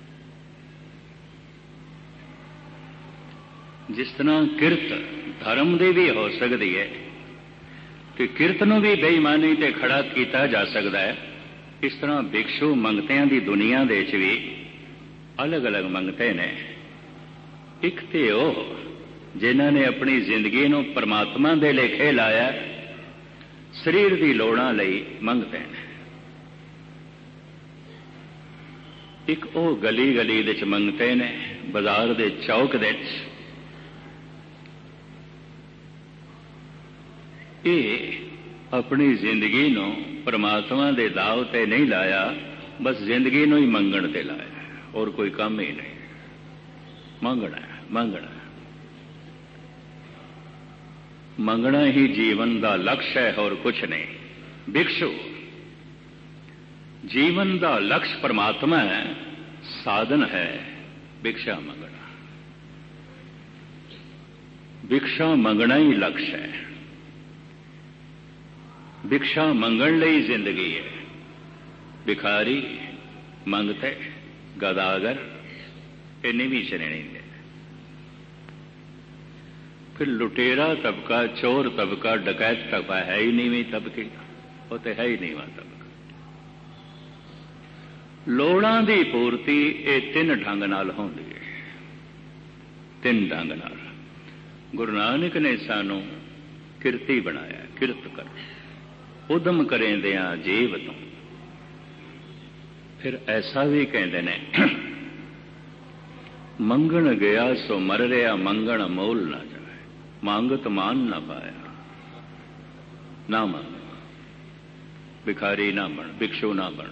जिस तरह किरत धर्म दी भी हो सकती है कि किरत नूं भी बेईमानी ते खड़ा किया जा सकता है, इस तरह भिक्षु मंगतियां दी दुनिया दे विच भी अलग अलग मंगते ने। एक ते ओह जिन्हां ने अपनी जिंदगी नूं परमात्मा दे लेखे लाया, शरीर दी लोड़ां लई मंगते हैं। एक ओह गली गली दे च मंगते ने, बाजार दे चौक दे च। अपनी जिंदगी नूं परमात्मा दे दाव ते नहीं लाया, बस जिंदगी नूं ही मंगण ते लाया, और कोई काम ही नहीं। मंगना है, मंगना है, मंगना ही जीवन का लक्ष्य है और कुछ नहीं। भिक्षु जीवन का लक्ष्य परमात्मा है, साधन है भिक्षा मंगना। भिक्षा मंगना ही लक्ष्य है। भिक्षा मंगण लई जिंदगी है। भिखारी मंगते गदागर ये नीवी श्रेणी दे, फिर लुटेरा तबका, चोर तबका, डकैत तबका है ही नीवी तबके, वो तो है ही नीवा तबका। लोड़ां दी पूर्ति ये तीन ढंग नाल होंदी है, तीन ढंग नाल। गुरु नानक ने सानू किरती बनाया, किरत कर, उदम करेंदियां जीव तो। फिर ऐसा भी कहते ने, मंगण गया सो मर रहा, मंगण मोल ना जाए, मांगत मान ना पाया। ना मंग, भिखारी ना बन, भिक्षु ना बन।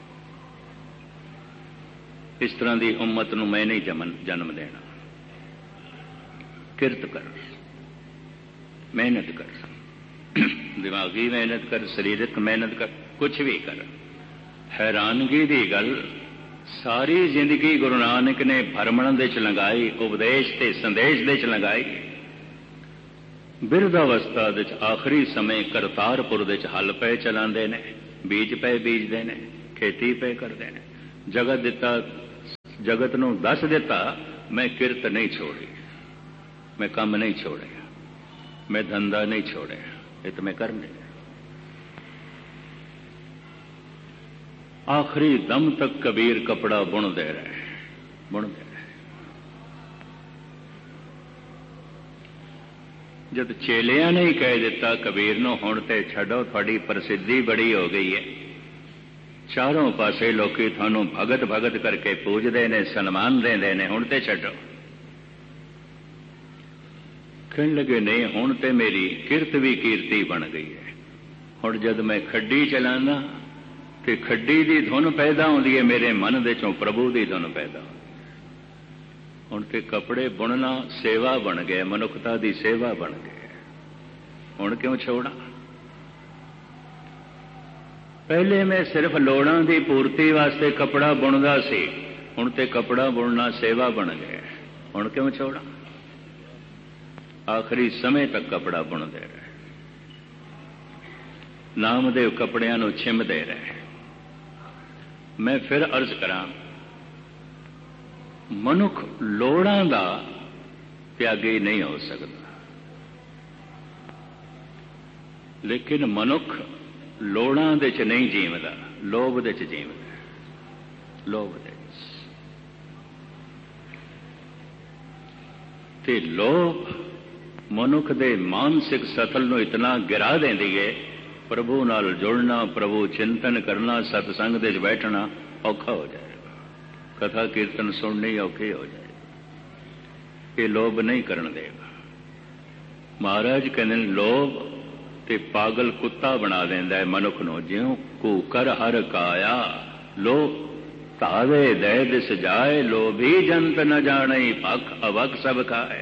इस तरह की उम्मत नूं मैं नहीं जन्म देना। किरत कर, मेहनत कर, दिमागी मेहनत कर, शरीरक मेहनत कर, कुछ भी कर। हैरानगी की गल, सारी जिंदगी गुरु नानक ने भरमण दे च लगाई, उपदेश ते संदेश दे च लगाई, ਬਿਰਧ ਅਵਸਥਾ ਦੇ ਆਖਰੀ ਸਮੇਂ ਕਰਤਾਰਪੁਰ ਦੇ ਹਲ ਪਏ ਚਲਾਉਂਦੇ ਨੇ, ਬੀਜ ਪਏ ਬੀਜਦੇ ਨੇ, ਖੇਤੀ ਪਏ ਕਰਦੇ ਨੇ। ਜਗਤ ਨੂੰ ਦੱਸ ਦਿੱਤਾ, ਮੈਂ ਕਿਰਤ ਨਹੀਂ ਛੋੜੀ, ਮੈਂ ਕੰਮ ਨਹੀਂ ਛੋੜਿਆ, ਮੈਂ ਧੰਦਾ ਨਹੀਂ ਛੋੜਿਆ, ਇਹ ਤਾਂ ਮੈਂ ਕਰਨੇ। ਆਖਰੀ ਦਮ ਤੱਕ ਕਬੀਰ ਕਪੜਾ ਬੁਣਦੇ ਰਹੇ, ਬੁਣਦੇ ਰਹੇ। ਜਦ ਚੇਲਿਆਂ ਨੇ ਹੀ ਕਹਿ ਦਿੱਤਾ ਕਬੀਰ ਨੂੰ, ਹੁਣ ਤੇ ਛੱਡੋ, ਤੁਹਾਡੀ ਪ੍ਰਸਿੱਧੀ ਬੜੀ ਹੋ ਗਈ ਹੈ, ਚਾਰੋਂ ਪਾਸੇ ਲੋਕੀ ਤੁਹਾਨੂੰ ਭਗਤ ਭਗਤ ਕਰਕੇ ਪੂਜਦੇ ਨੇ, ਸਨਮਾਨ ਦਿੰਦੇ ਨੇ, ਹੁਣ ਤੇ ਛੱਡੋ। ਕਹਿਣ ਲੱਗੇ ਨਹੀਂ, ਹੁਣ ਤੇ ਮੇਰੀ ਕਿਰਤ ਵੀ ਕੀਰਤੀ ਬਣ ਗਈ ਹੈ। ਹੁਣ ਜਦ ਮੈਂ ਖੱਡੀ ਚਲਾਉਂਦਾ ਤੇ ਖੱਡੀ ਦੀ ਧੁਨ ਪੈਦਾ ਹੁੰਦੀ ਹੈ, ਮੇਰੇ ਮਨ ਦੇ ਚੋਂ ਪ੍ਰਭੂ ਦੀ ਧੁਨ ਪੈਦਾ ਹੁੰਦੀ। ਹੁਣ ਤੇ ਕੱਪੜੇ ਬੁਣਨਾ ਸੇਵਾ ਬਣ ਗਿਆ, ਮਨੁੱਖਤਾ ਦੀ ਸੇਵਾ ਬਣ ਗਈ। ਹੁਣ ਕਿਉਂ ਛੋੜਾਂ? ਪਹਿਲੇ ਮੈਂ ਸਿਰਫ ਲੋੜਾਂ ਦੀ ਪੂਰਤੀ ਵਾਸਤੇ ਕੱਪੜਾ ਬੁਣਦਾ ਸੀ, ਹੁਣ ਤੇ ਕੱਪੜਾ ਬੁਣਨਾ ਸੇਵਾ ਬਣ ਗਿਆ। ਹੁਣ ਕਿਉਂ ਛੋੜਾਂ? ਆਖਰੀ ਸਮੇਂ ਤੱਕ ਕੱਪੜਾ ਬੁਣਦੇ ਰਹੇ, ਨਾਮਦੇਵ ਕੱਪੜਿਆਂ ਨੂੰ ਛਿਮਦੇ ਰਹੇ। ਮੈਂ ਫਿਰ ਅਰਜ਼ ਕਰਾਂ, ਮਨੁੱਖ ਲੋੜਾਂ ਦਾ ਤਿਆਗੀ ਨਹੀਂ ਹੋ ਸਕਦਾ, ਲੇਕਿਨ ਮਨੁੱਖ ਲੋੜਾਂ ਦੇ ਚ ਨਹੀਂ ਜੀਵਦਾ, ਲੋਭ ਦੇ ਚ ਜੀਵਦਾ, ਲੋਭ ਦੇ ਚ। ਤੇ ਲੋਭ ਮਨੁੱਖ ਦੇ ਮਾਨਸਿਕ ਸਤਲ ਨੂੰ ਇਤਨਾ ਗਿਰਾ ਦਿੰਦੀ ਹੈ, ਪ੍ਰਭੂ ਨਾਲ ਜੁੜਨਾ, ਪ੍ਰਭੂ ਚਿੰਤਨ ਕਰਨਾ, ਸਤਸੰਗ ਦੇ ਵਿੱਚ ਬੈਠਣਾ ਔਖਾ ਹੋ ਜਾਏਗਾ, ਕਥਾ ਕੀਰਤਨ ਸੁਣਨੀ ਔਖੀ ਹੋ ਜਾਏ। ਇਹ ਲੋਭ ਨਹੀਂ ਕਰਨ ਦੇਗਾ। ਮਹਾਰਾਜ ਕਹਿੰਦੇ ਨੇ ਲੋਭ ਤੇ ਪਾਗਲ ਕੁੱਤਾ ਬਣਾ ਦਿੰਦਾ ਹੈ ਮਨੁੱਖ ਨੂੰ। ਜਿਉਂ ਕੂ ਕਰ ਹਰ ਕਾਇਆ, ਲੋਭ ਧਾਵੇ ਦੇ ਦਿਸ ਜਾਏ, ਲੋਭੀ ਜੰਤ ਨ ਜਾਣੇ, ਭਖ ਅਵਖ ਸਭ ਖਾਏ।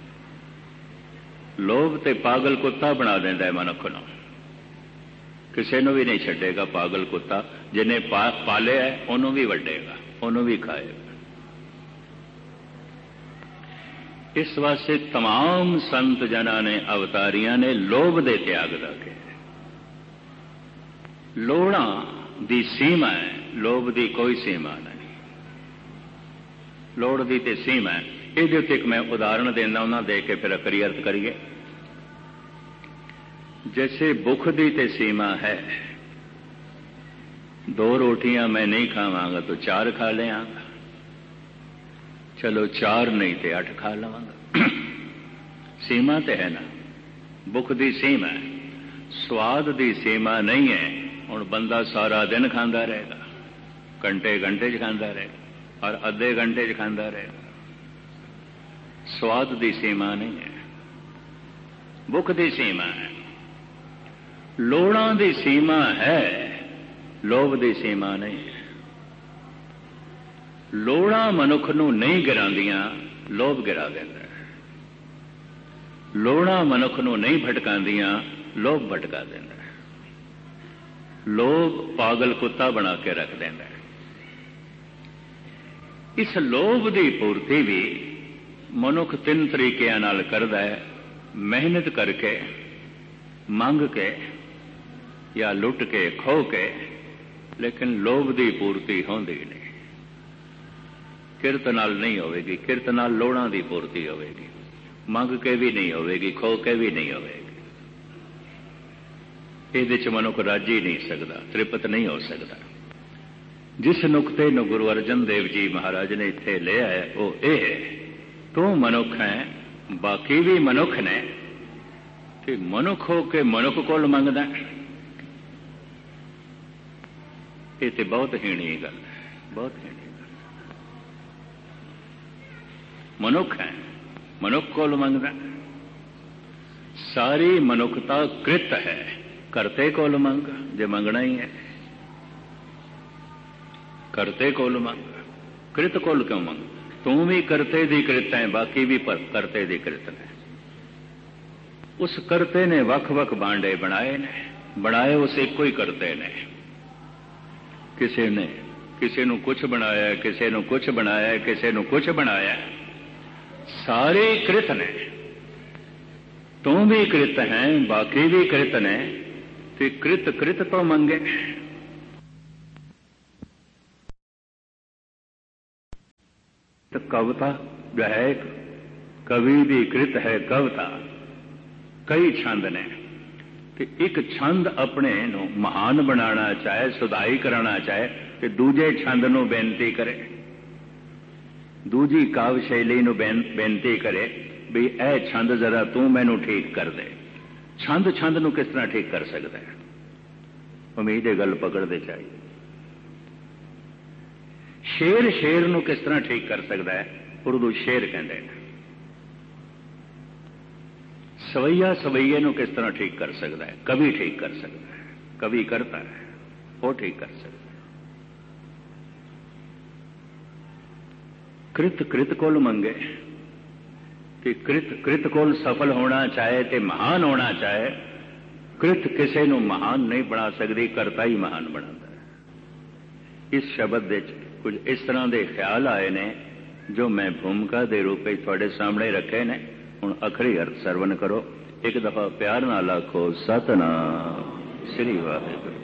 ਲੋਭ ਤੇ ਪਾਗਲ ਕੁੱਤਾ ਬਣਾ ਦਿੰਦਾ ਹੈ ਮਨੁੱਖ ਨੂੰ, ਕਿਸੇ ਨੂੰ ਵੀ ਨਹੀਂ ਛੱਡੇਗਾ। ਪਾਗਲ ਕੁੱਤਾ ਜਿਹਨੇ ਪਾਲਿਆ ਉਹਨੂੰ ਵੀ ਵੱਢੇਗਾ, ਉਹਨੂੰ ਵੀ ਖਾਏਗਾ। ਇਸ ਵਾਸਤੇ तमाम ਸੰਤ ਜਨਾਂ ਨੇ, ਅਵਤਾਰੀਆਂ ਨੇ ਲੋਭ ਦੇ ਤਿਆਗ ਦਾ ਕਿਹਾ। ਲੋੜਾਂ ਦੀ ਸੀਮਾ ਹੈ, ਲੋਭ ਦੀ ਕੋਈ ਸੀਮਾ ਨਹੀਂ। ਲੋੜ ਦੀ ਤੇ ਸੀਮਾ ਹੈ। ਇਹਦੇ ਉੱਤੇ ਇੱਕ ਮੈਂ ਉਦਾਹਰਣ ਦੇਣਾ, ਉਹਨਾਂ ਦੇ ਕੇ ਫਿਰ ਅਖਰੀ ਅਰਥ ਕਰੀਏ। जैसे भुख दी ते सीमा है, 2 रोटियां मैं नहीं खावांगा तो 4 खा लेंगा, चलो 4 नहीं तो 8 खा लवांगा। सीमा तो है ना, भुख दी सीमा है, स्वाद दी सीमा नहीं है। हुण बंदा सारा दिन खांदा रहेगा, घंटे घंटे च खांदा रहेगा और अद्धे घंटे च खांदा रहेगा। स्वाद दी सीमा नहीं है, भुख दी सीमा है। ਲੋੜਾਂ ਦੀ ਸੀਮਾ ਹੈ, ਲੋਭ ਦੀ ਸੀਮਾ ਨਹੀਂ ਹੈ। ਲੋੜਾਂ ਮਨੁੱਖ ਨੂੰ ਨਹੀਂ ਗਿਰਾਉਂਦੀਆਂ, ਲੋਭ ਗਿਰਾ ਦਿੰਦਾ ਹੈ। ਲੋੜਾਂ ਮਨੁੱਖ ਨੂੰ ਨਹੀਂ ਭਟਕਾਉਂਦੀਆਂ, ਲੋਭ ਭਟਕਾ ਦਿੰਦਾ ਹੈ। ਲੋਭ ਪਾਗਲ ਕੁੱਤਾ ਬਣਾ ਕੇ ਰੱਖ ਦਿੰਦਾ ਹੈ। ਇਸ ਲੋਭ ਦੀ ਪੂਰਤੀ ਵੀ ਮਨੁੱਖ 3 ਤਰੀਕਿਆਂ ਨਾਲ ਕਰਦਾ ਹੈ, ਮਿਹਨਤ ਕਰਕੇ, ਮੰਗ ਕੇ या लुट के खो के। लेकिन लोभ की पूर्ति होंदी नहीं, किरत नाल नहीं होवेगी। किरत नाल लोड़ां की पूर्ति होवेगी, मंग के भी नहीं होवेगी, खो के भी नहीं होवेगी। इहदे च मनुख राजी नहीं सकता, तृप्त नहीं हो सकता। जिस नुकते नूं गुरु अर्जन देव जी महाराज ने इत्थे लिया है वो ये है, तू मनुख है, बाकी भी मनुख ने, ते मनुख हो के मनुख कोल मंगदा। ये तो बहुत हीणी गल है, बहुत हीणी गल। मनुख है, मनुख कोल मंगदा। सारी मनुखता कृत है, करते कोल मंग। जे मंगना ही है, करते कोल मंग। कृत कोल क्यों मंग? तू भी करते दी कृत है, बाकी भी करते दी कृत है। उस करते ने वख वख बांडे बनाए ने, बनाए उस एक ही करते ने। किसी ने किसी नूं कुछ बनाया, किसी नूं कुछ बनाया, किसी नूं कुछ बनाया। सारे कृत ने, तू भी कृत है बाकी भी कृत ने ते कृत कृत तो मंगे। तो कविता जो है कवि भी कृत है कविता, कई छंद ने ते एक छंद अपने नूं महान बनाना चाहे सुधाई कराना चाहे ते दूजे छंद नूं बेनती करे, दूजी काव्य शैली नूं बेनती करे भी ए छंद जरा तू मैनू ठीक कर दे। छंद छंद नूं किस तरह ठीक कर सकता है? उम्मीद है गल पकड़ते चाहिए। शेर शेर नूं किस तरह ठीक कर सकता है? उर्दू शेर कहते हैं। सवैया सवैये नूं किस तरह ठीक कर सकता है? कवि ठीक कर सकता है, कवि करता है, वो ठीक कर सकता है। कृत कृत कोल मंगे कि कृत कृत कोल सफल होना चाहे ते महान होना चाहे, कृत किसी नूं महान नहीं बना सकती, करता ही महान बनाता है। इस शब्द विच कुछ इस तरह के ख्याल आए ने जो मैं भूमिका के रूप में तुहाडे सामने रखे ने। हुण अखरी अर्थ सरवण करो। एक दफा प्यार नाल आखो सतनाम श्री वाहिगुरू।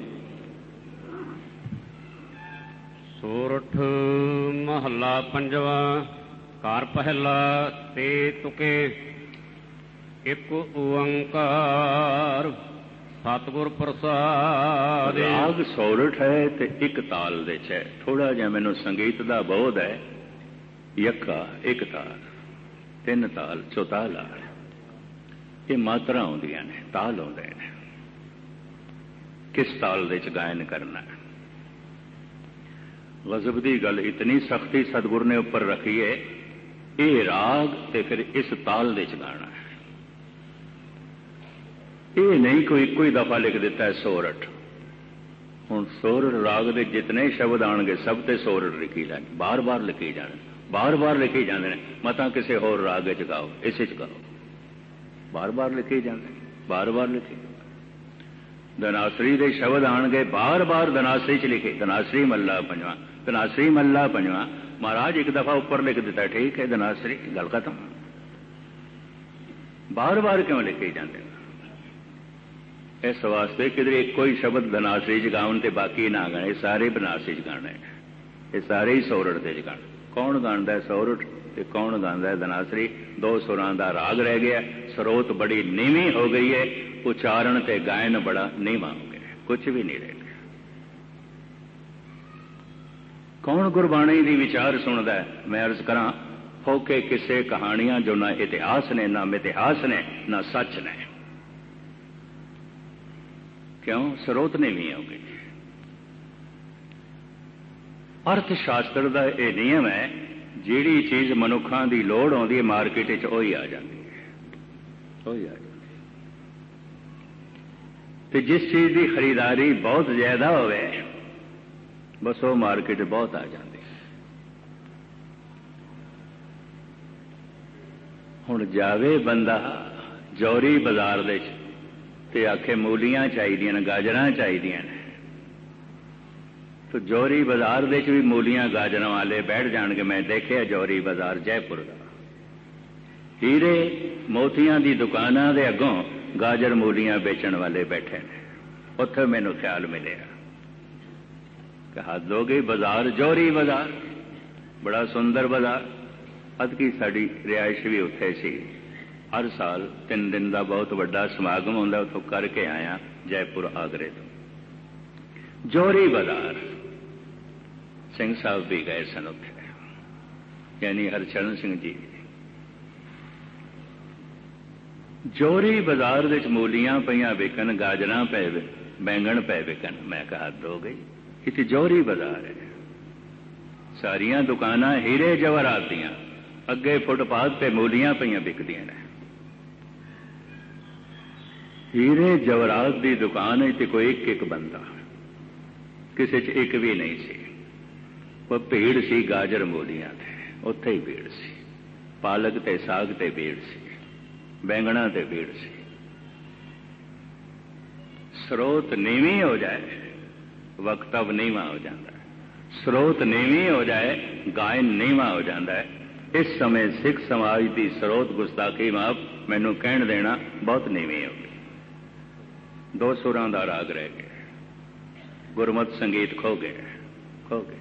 सोरठ महला पंजवा। कार पहला ते तुके। एक ओंकार सतगुर प्रसाद। राग सोरठ है ते एक ताल दे है। थोड़ा जिहा मैनू संगीत का बोध है। यक्का एक ताल, तीन ताल, चौताला, ये मात्रा आउंदियां ने, ताल आउंदे ने। किस ताल दे च गायन करना है? गजब की गल इतनी सख्ती सतगुर ने उपर रखी है, ये राग ते फिर इस ताल दे च गाना है। ये नहीं कोई एक ही दफा लिख दिता है सोरठ। हुण सोरठ राग के जितने शब्द आएंगे सब ते सोरठ लिखी जाने, बार बार लिखी जाने, बार बार लिखी जाते हैं। मता किसी होर राग च गाओ, इस गाओ, बार बार लिखी जाते, बार बार लिखी। धनासरी के शब्द आएंगे बार बार धनासरी च लिखे। धनासरी मल्ला पंजवा, धनासरी मल्ला पंजवा। महाराज एक दफा ऊपर लिख दिता, ठीक है धनासरी, गल खत्म। बार बार क्यों लिखे जाते हैं? इस वास्ते किधर एक कोई शब्द धनासरी च गाउन ते बाकी ना गाने, सारे बनारसी च गाने, ये सारे ही सोरठ दे च गाने। कौन गांदा है सोरठ ते कौन गांदा है धनासरी? दो सुरां दा राग रह गया। स्रोत बड़ी नीवी हो गई है, उच्चारण ते गायन बड़ा नीवा हो गया, कुछ भी नहीं रह गया। कौन गुरबाणी दी विचार सुनदा है? मैं अर्ज करा, होके किसे कहानियां जो ना इतिहास ने, ना मितिहास ने, ना सच ने। क्यों? स्रोत नीवी हो गई। अर्थ शास्त्र का यह नियम है, जिहड़ी चीज मनुखों की लोड़ आउंदी है मार्केट च वही आ जाती है, वही आ जाती है। ते जिस चीज की खरीदारी बहुत ज्यादा होवे बस वो मार्केट बहुत आ जाती है। हुण जावे बंदा जौहरी बाजार दे ते आखे मूलियां चाहिए ने, गाजरां चाहिए ने, तो जौहरी बाजार दे भी मूलियां गाजरां वाले बैठ जाणगे। मैं देखिया जौहरी बाजार जयपुर का, हीरे मोतियां दी दुकानां दे अगों गाजर मूलियां बेचण वाले बैठे ने। उत्थे मैनू ख्याल मिलिया कि हद हो गई, बाजार जौहरी बाजार बड़ा सुंदर बाजार। अदकी साडी रिहाइश भी उत्थे सी। हर साल 3 दिन का बहुत बड़ा समागम होंदा, उत्थों करके आया जयपुर आगरे तो। जौहरी बाजार सिंह साहब भी गए सन उत्थे, यानी हरचरण सिंह जी। जौहरी बाजार विच मूलियां पईयां विकन, गाजरां पे, बैंगन पे विकन। मैं कहा हद हो गई, इत्थे जौहरी बाजार है। सारियां दुकानां हीरे जवाहरात दियां, अगे फुटपाथ पे मूलियां पईयां विकदियां ने। हीरे जवाहरात की दुकान है, कोई एक एक बंदा, किसी च एक भी नहीं सी। वो भीड़ सी गाजर मूलियां थे, उत्थे ही भीड़ सी। पालक ते साग ते भीड़ सी, बैंगणा ते भीड़ सी। स्रोत नीवी हो जाए वक्तव्य नीवा हो जाता है, स्रोत नीवी हो जाए गायन नीवा हो जाता है। इस समय सिख समाज की ਸਰੋਤ ਗੁਸਤਾਖੀ माफ मैनू कहण देना बहुत नीवी हो गई। दो सुरां दा राग रह गया, गुरमत संगीत खो गए।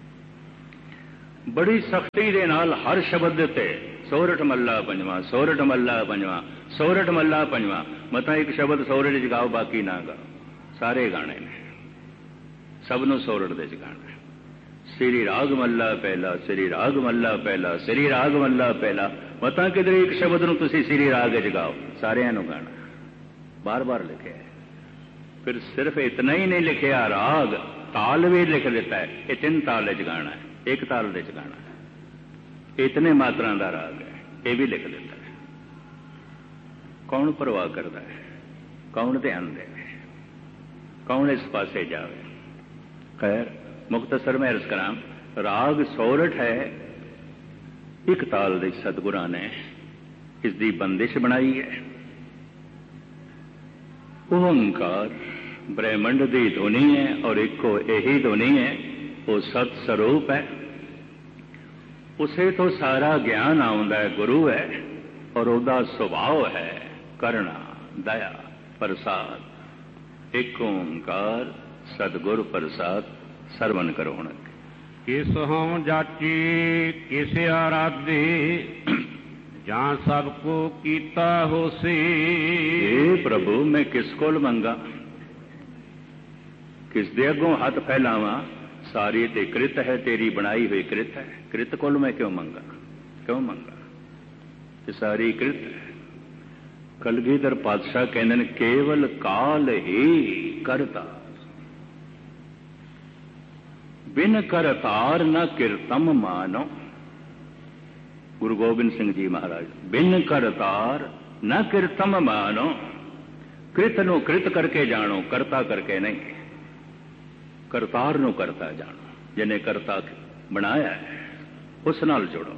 बड़ी सख्ती दे नाल हर शब्द ते सोरठ मल्ला पंजवा, सोरठ मल्ला पंजवा, सोरठ मल्ला पंजवा। मता एक शब्द सोरठ च गाओ, बाकी ना गाओ। सारे गाने ने, सबनों सोरठ दे च गाना। श्री राग मल्ला पहला, श्री राग मल्ला पहला, श्री राग मल्ला पहला। मता किधर एक शब्द नूं तुसीं श्री राग च गाओ, सारिਆਂ ਨੂੰ गाना बार बार लिखे है। फिर सिर्फ इतना ही नहीं लिखिया, राग ताल भी लिख दिता है। ये 3 ताल च गाना है, एक ताल दे च गाना है। इतने मात्रा का राग है, ये भी लिख दिता है। कौन परवाह करता है, कौन ध्यान दे, कौन इस पासे जावे। खैर मुख्तसर में अर्ज करां, राग सोरठ है, एक ताल दे सतगुरां ने इसकी बंदिश बनाई है। ओंकार ब्रह्मंड की ध्वनि है और इको यही ध्वनि है, वो सत स्वरूप है। उसे तो सारा ज्ञान आउंदा है, गुरु है, और उसका सुभाव है करुणा, दया, प्रसाद। एक ओंकार सतगुर प्रसाद सरवण करो। हुण किस हों जाची किस आराधे, जां सबको कीता होसी। हे प्रभु मैं किस कोल मंगा, किस दे अगों हाथ फैलावां। सारी ते कृत है, तेरी बनाई हुई कृत है। कृत कोल मैं क्यों मंगा, क्यों मंगा, ये सारी कृत है। कलगीधर पातशाह कहंदे ने, केवल काल ही करता, बिन करतार न कीर्तम मानो। गुरु गोबिंद सिंह जी महाराज, बिन करतार न कीर्तम मानो। कृत नु कृत करके जानो, करता करके नहीं। करतार नु करता जानो, जिन्हें करता बनाया है उस नाल जुड़ो।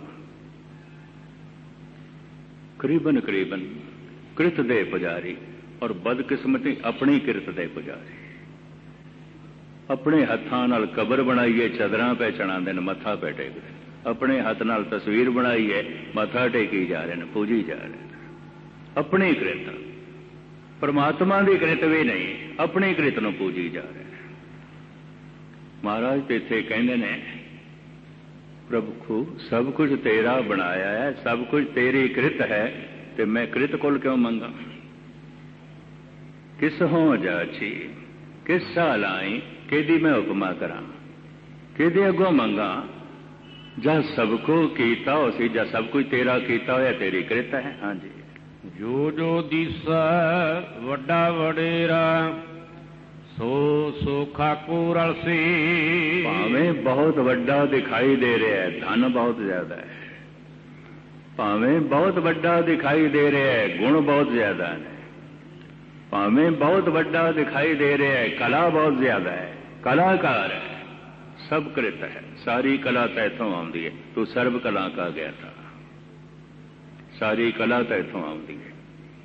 करीबन करीबन कृत दे पुजारी और बदकिस्मती अपनी कृत दे पुजारी। अपने हत्थां नाल कबर बनाइए, चदरां पे चढ़ाते हैं, मत्था पे टेकते। अपने हाथ नाल तस्वीर बनाई है, मत्था टेकी जा रहे हैं, पूजी जा रहे हैं। अपनी कृत, परमात्मा की कृत भी नहीं, अपनी कृत नूं पूजी जा रहे हैं। महाराज तो इत्थे कहंदे ने, प्रभु सब कुछ तेरा बनाया है, सब कुछ तेरी कृत है, तो मैं कृत कोल क्यों मंगा। किस हों जाची किस साल आई, किहदी मैं उपमा करा, किहदे अगों मंगा। जा सबको कीता हो सी, जा सब कुछ तेरा कीता होया तेरी कृत है। हाँ जी। जो जो दिसा वड्डा वडेरा, सो सो खाकू रलसी। भावें बहुत वड्डा दिखाई दे रहा है, धन बहुत ज्यादा है। भावें बहुत वड्डा दिखाई दे रहा है, गुण बहुत ज्यादा है। भावें बहुत वड्डा दिखाई दे रहा है, कला बहुत ज्यादा है, कलाकार है, सब कृत है। सारी कला तैथों आउंदी है, तू सर्व कला का गया था। सारी कला तैथों आउंदी है,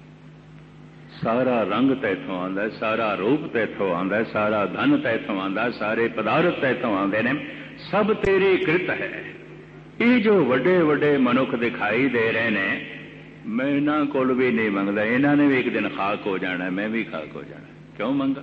सारा रंग तैथों आंदा है, सारा रूप तैथों आंदा है, सारा धन तैथों आंदा है, सारे पदार्थ तैथों आंदे ने, सब तेरी कृत है। ये जो वड्डे वड्डे मनुख दिखाई दे रहे ने, मैं इन्हां कोल भी नहीं मंगदा। इन्हां ने भी एक दिन खाक हो जाना, मैं भी खाक हो जाना, क्यों मंगा।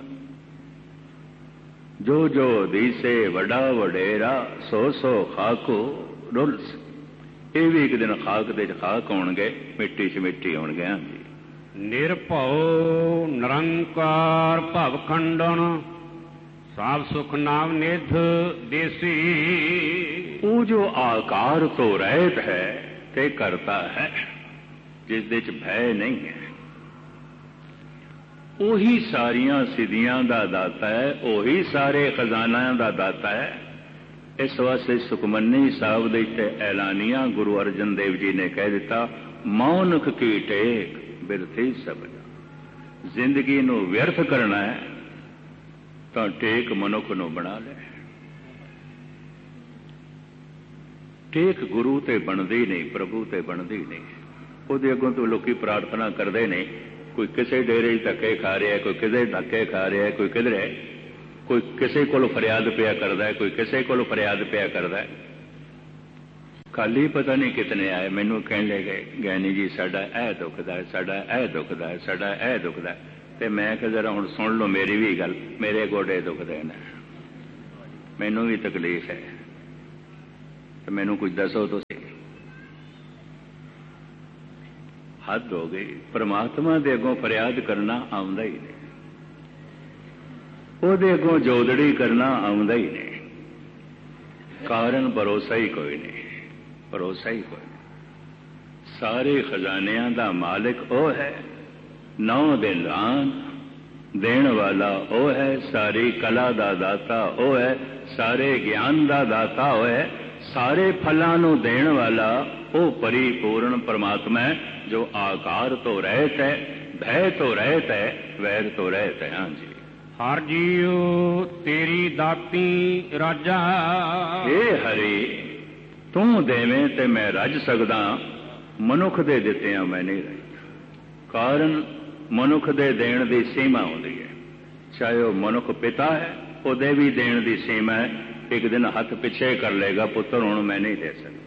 जो जो दीसे वड़ा वडेरा, सो सो खाको रुलस। ये भी एक दिन खाक दे खाक होणगे, मिट्टी च मिट्टी होणगे। हाँ जी। निरभव निरंकार भव खंडन, साफ सुख नाम निध देसी। वो जो आकार तो रहत है ते करता है, जिस दे च भय नहीं है, ਉਹੀ ਸਾਰੀਆਂ ਸਿੱਧੀਆਂ ਦਾ ਦਾਤਾ ਹੈ, ਉਹੀ ਸਾਰੇ ਖਜ਼ਾਨਿਆਂ ਦਾ ਦਾਤਾ ਹੈ। ਇਸ ਵਾਸਤੇ ਸੁਖਮਨੀ ਸਾਹਿਬ ਦੇ ਇੱਥੇ ਐਲਾਨੀਆਂ ਗੁਰੂ ਅਰਜਨ ਦੇਵ ਜੀ ਨੇ ਕਹਿ ਦਿੱਤਾ, ਮੌਨਕ ਕੀ ਟੇਕ ਬਿਰਥੀ ਸਬਦਾ। ਜ਼ਿੰਦਗੀ ਨੂੰ ਵਿਅਰਥ ਕਰਨਾ ਹੈ ਤਾਂ ਟੇਕ ਮਨੁੱਖ ਨੂੰ ਬਣਾ ਲੈ। ਟੇਕ ਗੁਰੂ ਤੇ ਬਣਦੀ ਨਹੀਂ, ਪ੍ਰਭੂ ਤੇ ਬਣਦੀ ਨਹੀਂ। ਉਹਦੇ ਅੱਗੋਂ ਤੋਂ ਲੋਕੀ ਪ੍ਰਾਰਥਨਾ ਕਰਦੇ ਨੇ, कोई किसी डेरे धक्के खा रहा है, कोई किसे धक्के खा रहा है, कोई किधरे, कोई किसी को फरियाद पिया करता है, कोई किसी को फरियाद पिया करता है। खाली पता नहीं कितने आए, मैनू कहने लगे ज्ञानी जी साडा ऐ दुखदा है, साडा ऐ दुखदा है, साडा ऐ दुखदा है। तो मैं कहा जरा हुण सुन लो मेरी भी गल, मेरे गोडे दुखदे ने, मैनू भी तकलीफ है, तो मैनू कुछ दसो तो सही। हद हो गई, परमात्मा दे अगों फरियाद करना आउंदा ही नहीं, ਉਹਦੇ अगों जोदड़ी करना आउंदा ही नहीं, कारण भरोसा ही कोई नहीं, भरोसा ही कोई नहीं। सारे खजानियां दा मालिक ਉਹ है, नौ दिन दान देण वाला ਉਹ है, सारी कला दा दाता ਉਹ है, सारे ज्ञान दा दाता ਉਹ है, सारे फलां नूं देण वाला ਉਹ परिपूर्ण परमात्मा है, जो आकार तो रहत है, भय तो रहत है, वैर तो रहत है। हाँ जी, हर जीव तेरी दाती राजा, हे हरि तू देवें ते मैं रज सकदा, मनुख दे दित्तियां मैं नहीं रज। कारण मनुख दे देण दी सीमा होंदी है, चाहे वह मनुख पिता है ਉਹਦੇ भी देण दी सीमा है, एक दिन हथ पिछे कर लेगा, पुत्र हुण मैं नहीं दे सकता।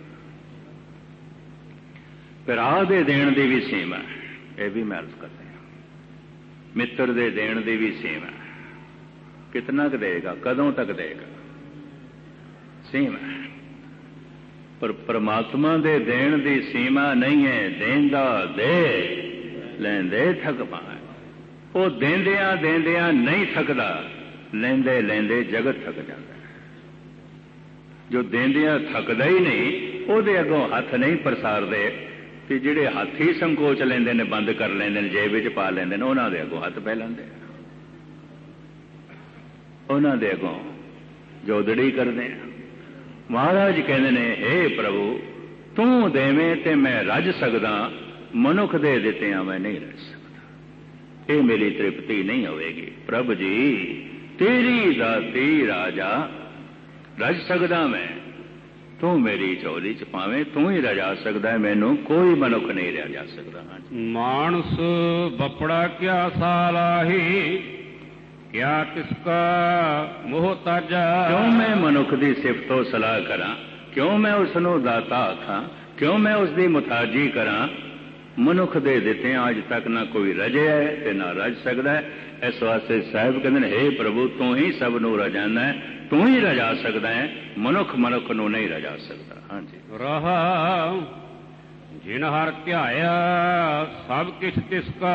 भरा दे देण दी भी सीमा है, यह भी मैं अर्ज करते हैं, मित्र दे देण दी भी सीमा है, कितना क देगा, कदों तक देगा, सीमा है। पर परमात्मा दे देण दी सीमा नहीं है, देंदा दे लैंदे थक पाए। वो देंदियां देंदियां नहीं थकदा, लैंदे लैंदे जगत थक जाता है। जो देंदियां थकदा ही नहीं, ਉਹਦੇ अगों हथ नहीं प्रसारदे, ਤੇ ਜਿਹੜੇ ਹੱਥ ਹੀ ਸੰਕੋਚ ਲੈਂਦੇ ਨੇ, ਬੰਦ ਕਰ ਲੈਂਦੇ ਨੇ, ਜੇਬ ਵਿੱਚ ਪਾ ਲੈਂਦੇ ਨੇ, ਉਹਨਾਂ ਦੇ ਅੱਗੋਂ ਹੱਥ ਪੈ ਲੈਂਦੇ, ਉਹਨਾਂ ਦੇ ਅੱਗੋਂ ਜੋਦੜੀ ਕਰਦੇ ਆ। ਮਹਾਰਾਜ ਕਹਿੰਦੇ ਨੇ, ਹੇ ਪ੍ਰਭੂ ਤੂੰ ਦੇਵੇਂ ਤੇ ਮੈਂ ਰੱਜ ਸਕਦਾ, ਮਨੁੱਖ ਦੇ ਦਿੱਤਿਆਂ ਮੈਂ ਨਹੀਂ ਰੱਜ ਸਕਦਾ, ਇਹ ਮੇਰੀ ਤ੍ਰਿਪਤੀ ਨਹੀਂ ਹੋਵੇਗੀ। ਪ੍ਰਭ ਜੀ ਤੇਰੀ ਦਾਤੀ ਰਾਜਾ ਰੱਜ ਸਕਦਾ ਮੈਂ, तू मेरी झोली च पावे, तू ही रजा सकता है, मैनू कोई मनुख नहीं रजा सकता। हाँ जी, मानस बपड़ा क्या सालाही, क्या किसका मोह ताजा। क्यों मैं मनुख की सिफतो सलाह करा, क्यों मैं उसनू दाता आखा, क्यों मैं उसकी मुताजी करा। मनुख दे दिते अज तक ना कोई रजे है ते ना रज सकता है। इस वास्ते साहिब कहते हे प्रभु तू ही सब नू रजाना है, तू ही रजा सकता है, मनुख मनुख नू नहीं रजा सकता। हाँ जी, रहा जिन हर ध्याया सब किछ तिसका,